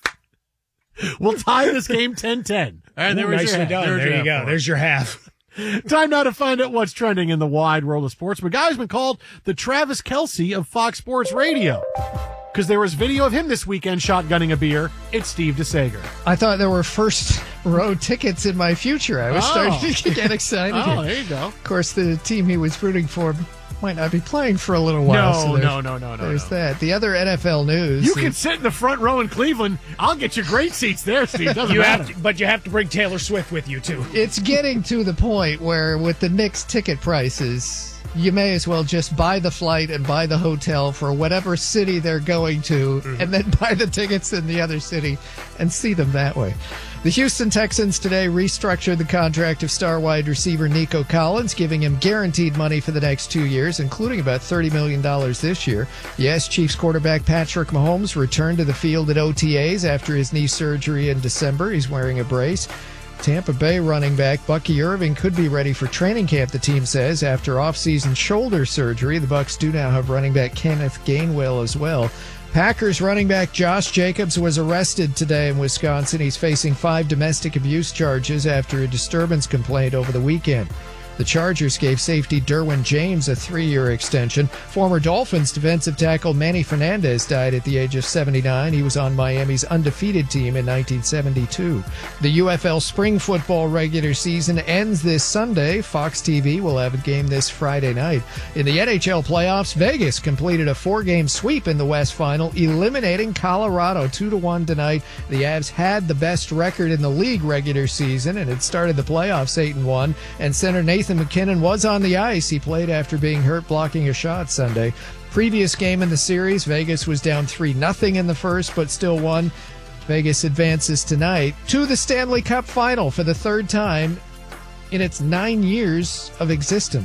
We'll tie this game ten ten. All right. There Ooh, was nicely your done. There, there you go. There's your half. Time now to find out what's trending in the wide world of sports. But guy's been called the Travis Kelce of Fox Sports Radio, because there was video of him this weekend shotgunning a beer. It's Steve DeSager. I thought there were first row tickets in my future. I was oh. starting to get excited. Oh, there you go. Of course, the team he was rooting for might not be playing for a little while. No, so no, no, no, no. There's no. that. The other N F L news. You can sit in the front row in Cleveland. I'll get you great seats there, Steve. Doesn't you matter. Have to, but you have to bring Taylor Swift with you, too. It's getting to the point where with the Knicks ticket prices, you may as well just buy the flight and buy the hotel for whatever city they're going to, mm-hmm. and then buy the tickets in the other city and see them that way. The Houston Texans today restructured the contract of star wide receiver Nico Collins, giving him guaranteed money for the next two years, including about thirty million dollars this year. Yes, Chiefs quarterback Patrick Mahomes returned to the field at O T As after his knee surgery in December. He's wearing a brace. Tampa Bay running back Bucky Irving could be ready for training camp, the team says, after offseason shoulder surgery. The Bucs do now have running back Kenneth Gainwell as well. Packers running back Josh Jacobs was arrested today in Wisconsin. He's facing five domestic abuse charges after a disturbance complaint over the weekend. The Chargers gave safety Derwin James a three-year extension. Former Dolphins defensive tackle Manny Fernandez died at the age of seventy-nine. He was on Miami's undefeated team in nineteen seventy-two. The U F L spring football regular season ends this Sunday. Fox T V will have a game this Friday night. In the N H L playoffs, Vegas completed a four-game sweep in the West Final, eliminating Colorado two to one tonight. The Avs had the best record in the league regular season and had started the playoffs eight and one, and center Nathan McKinnon was on the ice. He played after being hurt blocking a shot Sunday. Previous game in the series, Vegas was down three nothing in the first, but still won. Vegas advances tonight to the Stanley Cup Final for the third time in its nine years of existence.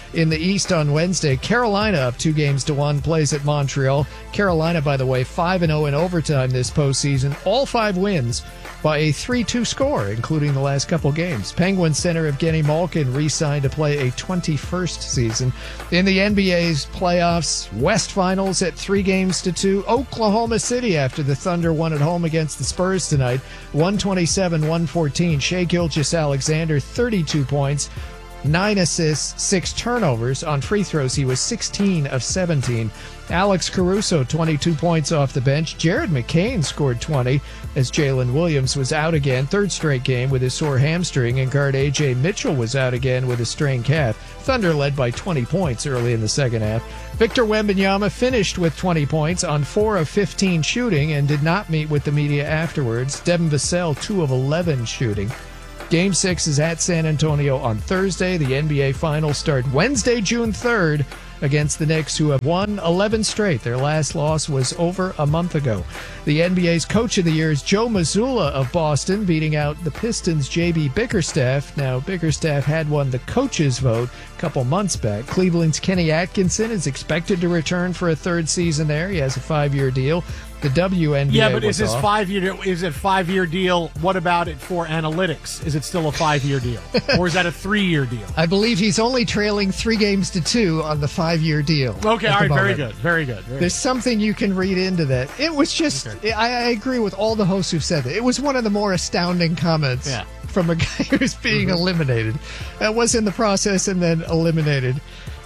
In the East on Wednesday, Carolina up two games to one plays at Montreal. Carolina, by the way, five and oh in overtime this postseason. All five wins by a three two score, including the last couple games. Penguins center Evgeny Malkin re-signed to play a twenty-first season. In the N B A's playoffs, West Finals at three games to two. Oklahoma City after the Thunder won at home against the Spurs tonight. one twenty-seven one fourteen. Shai Gilgeous-Alexander, thirty-two points. Nine assists, six turnovers. On free throws, he was sixteen of seventeen. Alex Caruso, twenty-two points off the bench. Jared McCain scored twenty as Jalen Williams was out again. Third straight game with his sore hamstring. And guard A J Mitchell was out again with a strained calf. Thunder led by twenty points early in the second half. Victor Wembanyama finished with twenty points on four of fifteen shooting and did not meet with the media afterwards. Devin Vassell, two of eleven shooting. Game six is at San Antonio on Thursday. The N B A Finals start Wednesday, June third against the Knicks, who have won eleven straight. Their last loss was over a month ago. The N B A's Coach of the Year is Joe Mazzulla of Boston, beating out the Pistons' J B Bickerstaff. Now, Bickerstaff had won the coach's vote a couple months back. Cleveland's Kenny Atkinson is expected to return for a third season there. He has a five-year deal. The W N B A Yeah, but is this off. five-year? Is it five-year deal? What about it for analytics? Is it still a five-year deal, or is that a three-year deal? I believe he's only trailing three games to two on the five-year deal. Okay, all right, the very moment. good, very good. Very There's good. something you can read into that. It was just, Okay. I, I agree with all the hosts who've said that. It was one of the more astounding comments Yeah. from a guy who's being Mhm. eliminated. That was in the process and then eliminated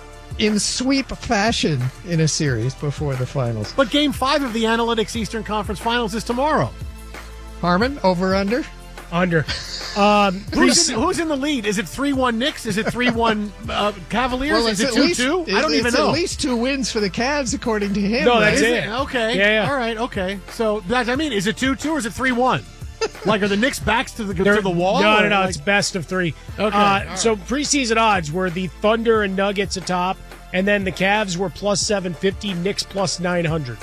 in sweep fashion in a series before the finals. But Game Five of the Analytics Eastern Conference Finals is tomorrow. Harmon, over under? Under. Um, Who's in, who's in the lead? Is it three one Knicks? Is it three one uh, Cavaliers? Well, is it's it at two least, two? I don't it's even know. at least two wins for the Cavs, according to him. No, right? that's Is it. Okay. Yeah, yeah. All right. Okay. So that's, I mean, is it two two or is it three one? Like, are the Knicks backs to the They're- to the wall? No, or no, no. like- It's best of three. Okay, Uh, all right. So preseason odds were the Thunder and Nuggets atop, and then the Cavs were plus seven fifty, Knicks plus nine hundred.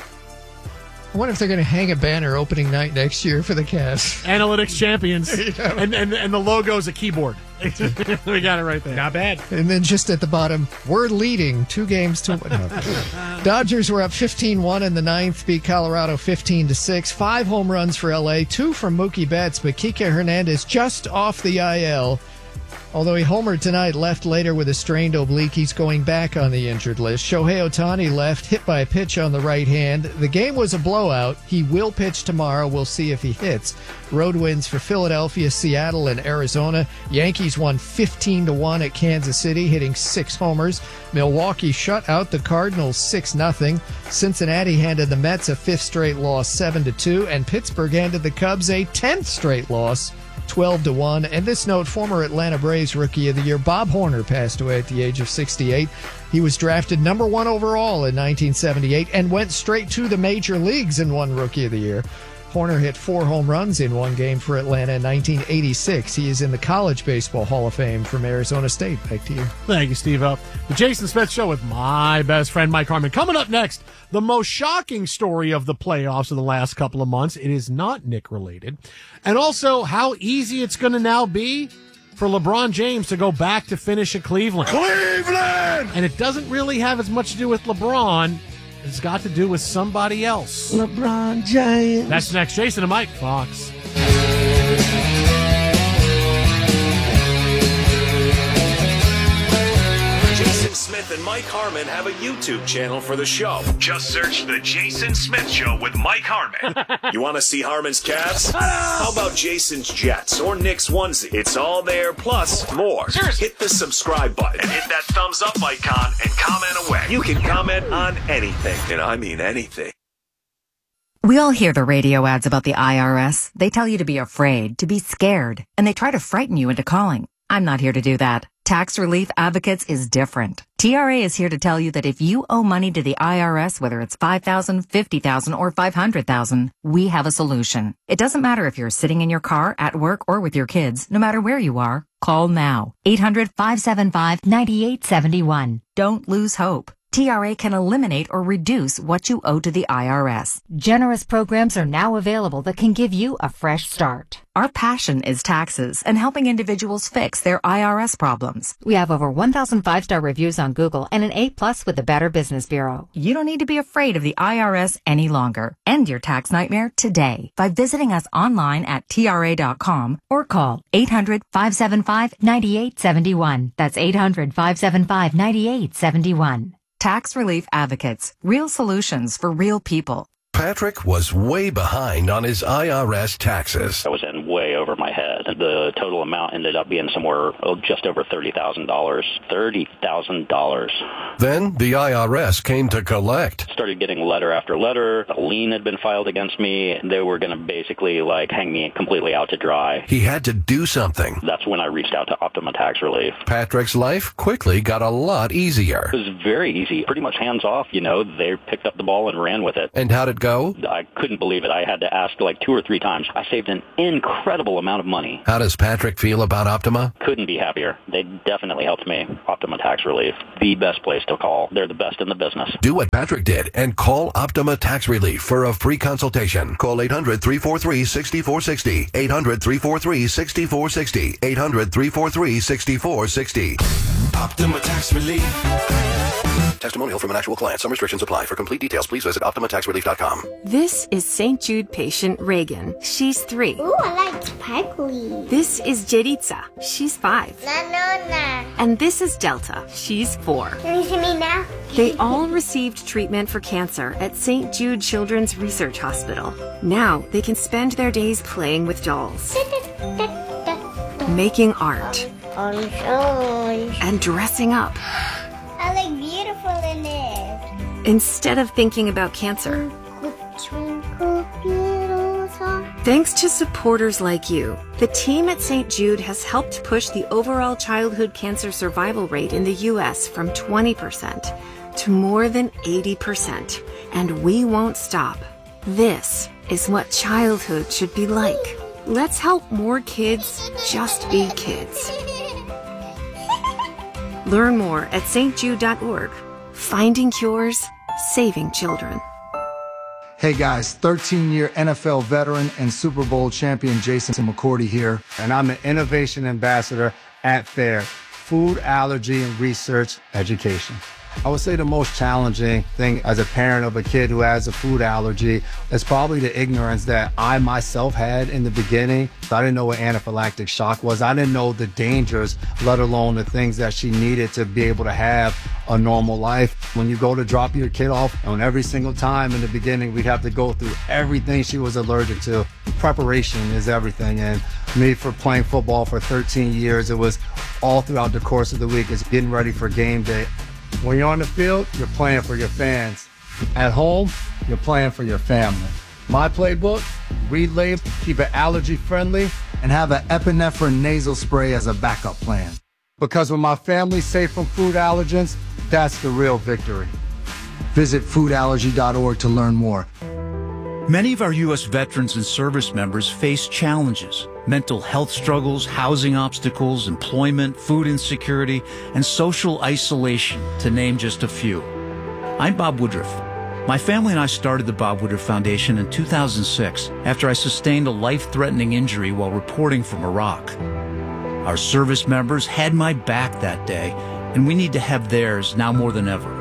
I wonder if they're going to hang a banner opening night next year for the Cavs. Analytics champions, and, and and the logo's a keyboard. We got it right there. Not bad. And then just at the bottom, we're leading two games to one. Dodgers were up fifteen one in the ninth, beat Colorado fifteen to six. Five home runs for L A, two from Mookie Betts, but Kike Hernandez just off the I L. Although he homered tonight, left later with a strained oblique. He's going back on the injured list. Shohei Ohtani left, hit by a pitch on the right hand. The game was a blowout. He will pitch tomorrow. We'll see if he hits. Road wins for Philadelphia, Seattle, and Arizona. Yankees won fifteen to one at Kansas City, hitting six homers. Milwaukee shut out the Cardinals six nothing. Cincinnati handed the Mets a fifth straight loss, seven to two. And Pittsburgh handed the Cubs a tenth straight loss, twelve to one. And this note, former Atlanta Braves Rookie of the Year Bob Horner passed away at the age of sixty-eight. He was drafted number one overall in nineteen seventy-eight and went straight to the major leagues and won Rookie of the Year. Horner hit four home runs in one game for Atlanta in nineteen eighty-six. He is in the College Baseball Hall of Fame from Arizona State. Back to you. Thank you, Steve-O. The Jason Smith Show with my best friend, Mike Harmon. Coming up next, the most shocking story of the playoffs of the last couple of months. It is not Nick-related. And also, how easy it's going to now be for LeBron James to go back to finish at Cleveland. Cleveland! And it doesn't really have as much to do with LeBron. It's got to do with somebody else. LeBron James. That's next. Jason and Mike, Fox. Jason Smith and Mike Harmon have a YouTube channel for the show. Just search The Jason Smith Show with Mike Harmon. You want to see Harmon's Cavs? How about Jason's Jets or Nick's onesie? It's all there, plus more. Hit the subscribe button and hit that thumbs up icon and comment away. You can comment on anything, and I mean anything. We all hear the radio ads about the I R S. They tell you to be afraid, to be scared, and they try to frighten you into calling. I'm not here to do that. Tax Relief Advocates is different. T R A is here to tell you that if you owe money to the I R S, whether it's five thousand dollars, fifty thousand dollars, or five hundred thousand dollars, we have a solution. It doesn't matter if you're sitting in your car, at work, or with your kids. No matter where you are, call now. eight hundred, five seven five, nine eight seven one. Don't lose hope. T R A can eliminate or reduce what you owe to the I R S. Generous programs are now available that can give you a fresh start. Our passion is taxes and helping individuals fix their I R S problems. We have over one thousand five-star reviews on Google and an A plus with the Better Business Bureau. You don't need to be afraid of the I R S any longer. End your tax nightmare today by visiting us online at T R A dot com or call eight hundred, five seven five, nine eight seven one. That's eight hundred, five seven five, nine eight seven one. Tax Relief Advocates. Real solutions for real people. Patrick was way behind on his I R S taxes. I was in way over my head. The total amount ended up being somewhere oh, just over thirty thousand dollars. thirty thousand dollars. Then the I R S came to collect. Started getting letter after letter. A lien had been filed against me. They were going to basically like hang me completely out to dry. He had to do something. That's when I reached out to Optima Tax Relief. Patrick's life quickly got a lot easier. It was very easy. Pretty much hands off, you know. They picked up the ball and ran with it. And how'd it go? I couldn't believe it. I had to ask like two or three times. I saved an incredible amount of money. How does Patrick feel about Optima? Couldn't be happier. They definitely helped me. Optima Tax Relief, the best place to call. They're the best in the business. Do what Patrick did and call Optima Tax Relief for a free consultation. Call eight hundred, three four three, six four six zero. eight hundred, three four three, six four six zero. eight hundred, three four three, six four six zero. Optima Tax Relief. Testimonial from an actual client. Some restrictions apply. For complete details, please visit optima tax relief dot com. This is Saint Jude patient Reagan. She's three. Ooh, I like sparkly. This is Jeritza. She's five. No, no, no. And this is Delta. She's four. Can you see me now? They all received treatment for cancer at Saint Jude Children's Research Hospital. Now they can spend their days playing with dolls, making art, orange, orange, and dressing up. I look beautiful in it. Instead of thinking about cancer. Twinkle, twinkle, Thanks to supporters like you, the team at Saint Jude has helped push the overall childhood cancer survival rate in the U S from twenty percent to more than eighty percent. And we won't stop. This is what childhood should be like. Let's help more kids just be kids. Learn more at S T jude dot org. Finding cures, saving children. Hey guys, thirteen-year N F L veteran and Super Bowl champion Jason McCourty here, and I'm an innovation ambassador at FAIR, Food Allergy and Research Education. I would say the most challenging thing as a parent of a kid who has a food allergy is probably the ignorance that I myself had in the beginning. I didn't know what anaphylactic shock was. I didn't know the dangers, let alone the things that she needed to be able to have a normal life. When you go to drop your kid off, and every single time in the beginning, we'd have to go through everything she was allergic to. Preparation is everything. And me, for playing football for thirteen years, it was all throughout the course of the week. It's getting ready for game day. When you're on the field, you're playing for your fans. At home, you're playing for your family. My playbook, read label, keep it allergy friendly, and have an epinephrine nasal spray as a backup plan. Because when my family's safe from food allergens, that's the real victory. Visit food allergy dot org to learn more. Many of our U S veterans and service members face challenges. Mental health struggles, housing obstacles, employment, food insecurity, and social isolation, to name just a few. I'm Bob Woodruff. My family and I started the Bob Woodruff Foundation in two thousand six after I sustained a life-threatening injury while reporting from Iraq. Our service members had my back that day, and we need to have theirs now more than ever.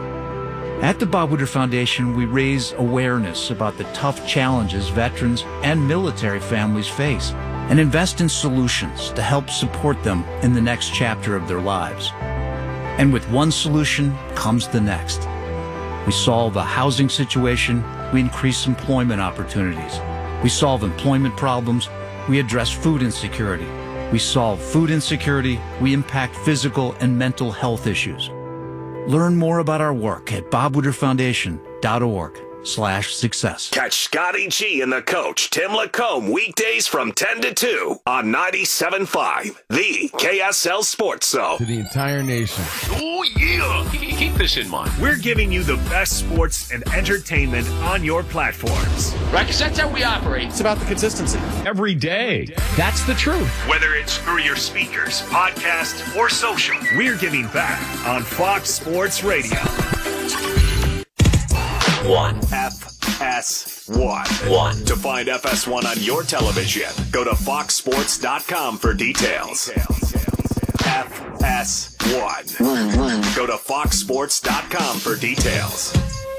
At the Bob Woodruff Foundation, we raise awareness about the tough challenges veterans and military families face, and invest in solutions to help support them in the next chapter of their lives. And with one solution comes the next. We solve a housing situation, we increase employment opportunities. We solve employment problems, we address food insecurity. We solve food insecurity, we impact physical and mental health issues. Learn more about our work at bob woodruff foundation dot org. slash success. Catch Scotty G and the coach, Tim Lacombe, weekdays from ten to two on ninety-seven point five, the K S L Sports Zone. To the entire nation. Oh, yeah. Keep this in mind. We're giving you the best sports and entertainment on your platforms. Right, because that's how we operate. It's about the consistency. Every day. That's the truth. Whether it's through your speakers, podcast, or social, we're giving back on Fox Sports Radio. One. F S one. One. To find F S one on your television, go to fox sports dot com for details. F S one. One, one. Go to fox sports dot com for details.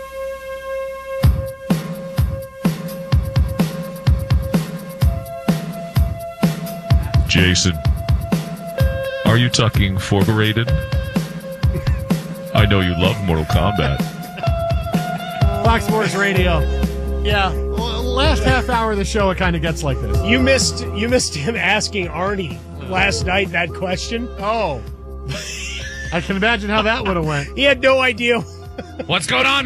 Jason, are you talking Forgerated? I know you love Mortal Kombat. Fox Sports Radio. Yeah, well, last half hour of the show, it kind of gets like this. You missed you missed him asking Arnie last night that question. Oh. I can imagine how that would have went. He had no idea. What's going on,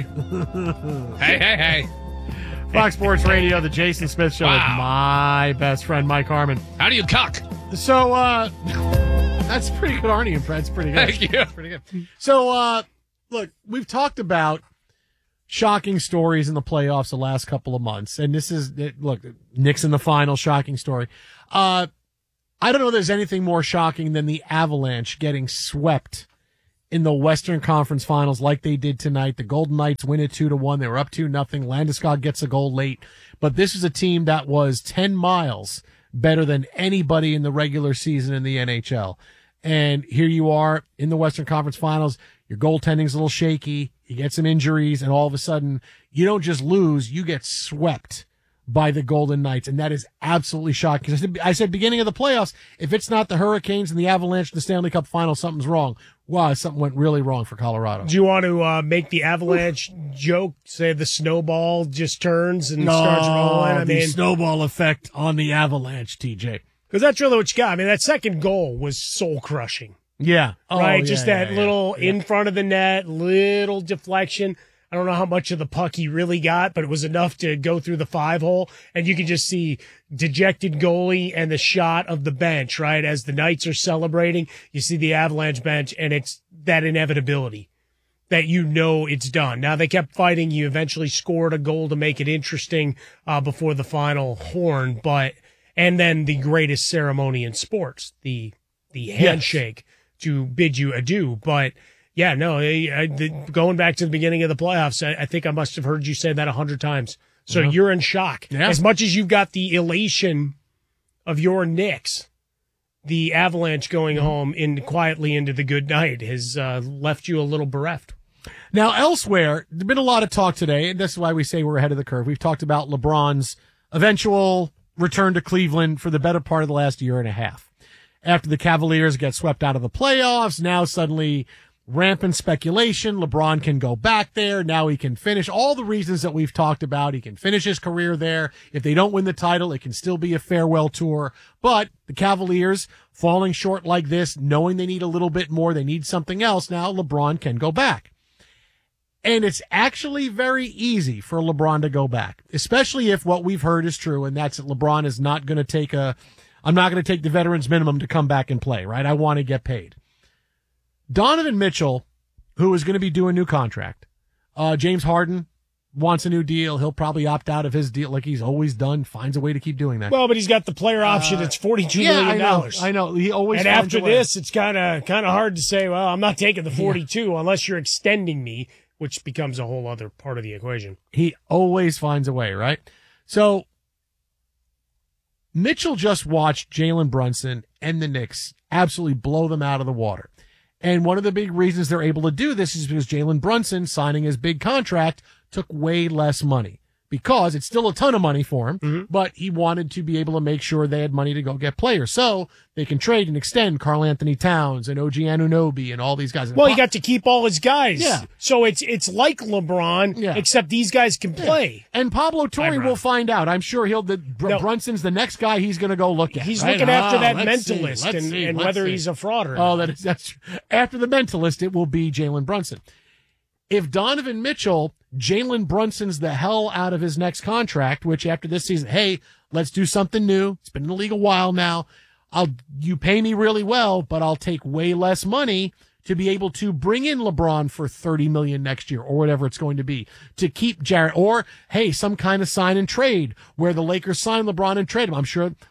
McFly? hey, hey, hey. Fox Sports Radio, the Jason Smith Show Wow. with my best friend, Mike Harmon. How do you cuck? So, uh, that's pretty good Arnie impression. That's pretty good. Thank you. That's pretty good. So, uh, look, we've talked about shocking stories in the playoffs the last couple of months. And this is, look, Knicks in the final, shocking story. Uh, I don't know if there's anything more shocking than the Avalanche getting swept in the Western Conference Finals like they did tonight. The Golden Knights win it two to one. They were up two nothing. Landeskog gets a goal late. But this is a team that was ten miles better than anybody in the regular season in the N H L. And here you are in the Western Conference Finals. Your goaltending's a little shaky. You get some injuries, and all of a sudden, you don't just lose, you get swept by the Golden Knights. And that is absolutely shocking. I said, I said beginning of the playoffs, if it's not the Hurricanes and the Avalanche in the Stanley Cup final, something's wrong. Wow, something went really wrong for Colorado. Do you want to uh, make the Avalanche joke, say the snowball just turns and no, starts rolling? I the mean, snowball effect on the Avalanche, T J. Because that's really what you got. I mean, that second goal was soul-crushing. Yeah. Oh, right? yeah, Just yeah, that yeah, little yeah. in front of the net, little deflection. I don't know how much of the puck he really got, but it was enough to go through the five hole. And you can just see dejected goalie and the shot of the bench, right? As the Knights are celebrating, you see the Avalanche bench, and it's that inevitability that you know it's done. Now, they kept fighting. You eventually scored a goal to make it interesting uh, before the final horn, but and then the greatest ceremony in sports, the the handshake yes. to bid you adieu. But yeah, no, I, I, the, going back to the beginning of the playoffs, I, I think I must have heard you say that a hundred times. So mm-hmm. you're in shock. Yeah. As much as you've got the elation of your Knicks, the Avalanche going mm-hmm. home in quietly into the good night has uh, left you a little bereft. Now, elsewhere, there's been a lot of talk today, and that's why we say we're ahead of the curve. We've talked about LeBron's eventual return to Cleveland for the better part of the last year and a half. After the Cavaliers get swept out of the playoffs, now suddenly rampant speculation. LeBron can go back there. Now he can finish all the reasons that we've talked about. He can finish his career there. If they don't win the title, it can still be a farewell tour. But the Cavaliers falling short like this, knowing they need a little bit more, they need something else. Now LeBron can go back. And it's actually very easy for LeBron to go back, especially if what we've heard is true. And that's that LeBron is not going to take a, I'm not going to take the veterans minimum to come back and play, right? I want to get paid. Donovan Mitchell, who is going to be doing a new contract. Uh, James Harden wants a new deal. He'll probably opt out of his deal like he's always done, finds a way to keep doing that. Well, but he's got the player option. Uh, it's forty-two yeah, million dollars. I know. I know. He always And finds after a way. this, it's kind of kind of hard to say, well, I'm not taking the forty-two yeah. unless you're extending me, which becomes a whole other part of the equation. He always finds a way, right? So Mitchell just watched Jalen Brunson and the Knicks absolutely blow them out of the water. And one of the big reasons they're able to do this is because Jalen Brunson signing his big contract took way less money. Because it's still a ton of money for him, mm-hmm. but he wanted to be able to make sure they had money to go get players. So they can trade and extend Karl Anthony Towns and O G Anunoby and all these guys. Well, he got to keep all his guys. Yeah. So it's it's like LeBron, yeah. except these guys can play. Yeah. And Pablo Torre will find out. I'm sure he'll. The, Br- no. Brunson's the next guy he's going to go look at. He's right? looking after oh, that mentalist see, and, see, and whether see. he's a fraud or oh, not. Oh, that is, that's after the mentalist, it will be Jalen Brunson. If Donovan Mitchell, Jalen Brunson's the hell out of his next contract, which after this season, hey, let's do something new. It's been in the league a while now. I'll, you pay me really well, but I'll take way less money to be able to bring in LeBron for thirty million dollars next year or whatever it's going to be to keep Jarrett, or hey, some kind of sign and trade where the Lakers sign LeBron and trade him. I'm sure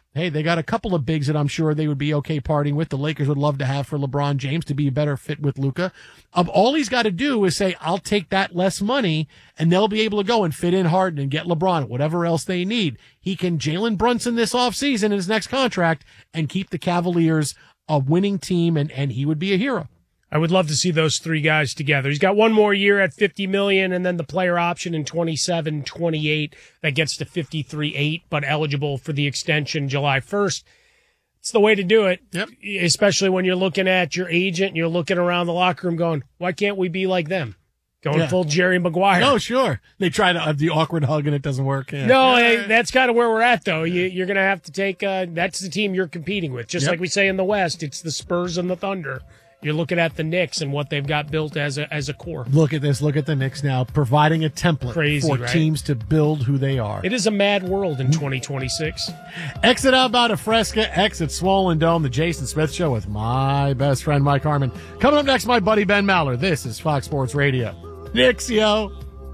Hey, they got a couple of bigs that I'm sure they would be okay partying with. The Lakers would love to have for LeBron James to be a better fit with Luka. Um, all he's got to do is say, I'll take that less money, and they'll be able to go and fit in Harden and get LeBron, whatever else they need. He can Jalen Brunson this offseason in his next contract and keep the Cavaliers a winning team, and, and he would be a hero. I would love to see those three guys together. He's got one more year at fifty million dollars and then the player option in twenty-seven twenty-eight that gets to fifty-three eight, but eligible for the extension July first. It's the way to do it. Yep. Especially when you're looking at your agent and you're looking around the locker room going, why can't we be like them? Going Yeah. full Jerry Maguire. Oh, sure. They try to have the awkward hug and it doesn't work. Yeah. No, hey, that's kind of where we're at, though. You, you're going to have to take uh, – that's the team you're competing with. Just Yep. like we say in the West, it's the Spurs and the Thunder. You're looking at the Knicks and what they've got built as a as a core. Look at this. Look at the Knicks now, providing a template Crazy, for right? teams to build who they are. It is a mad world in twenty twenty-six. Exit out about a Fresca, exit Swollen Dome, the Jason Smith Show with my best friend, Mike Harmon. Coming up next, my buddy, Ben Maller. This is Fox Sports Radio. Knicks, yo.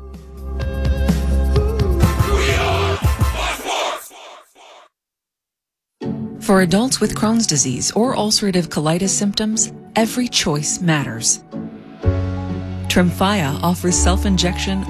For adults with Crohn's disease or ulcerative colitis symptoms, every choice matters. Tremfya offers self-injection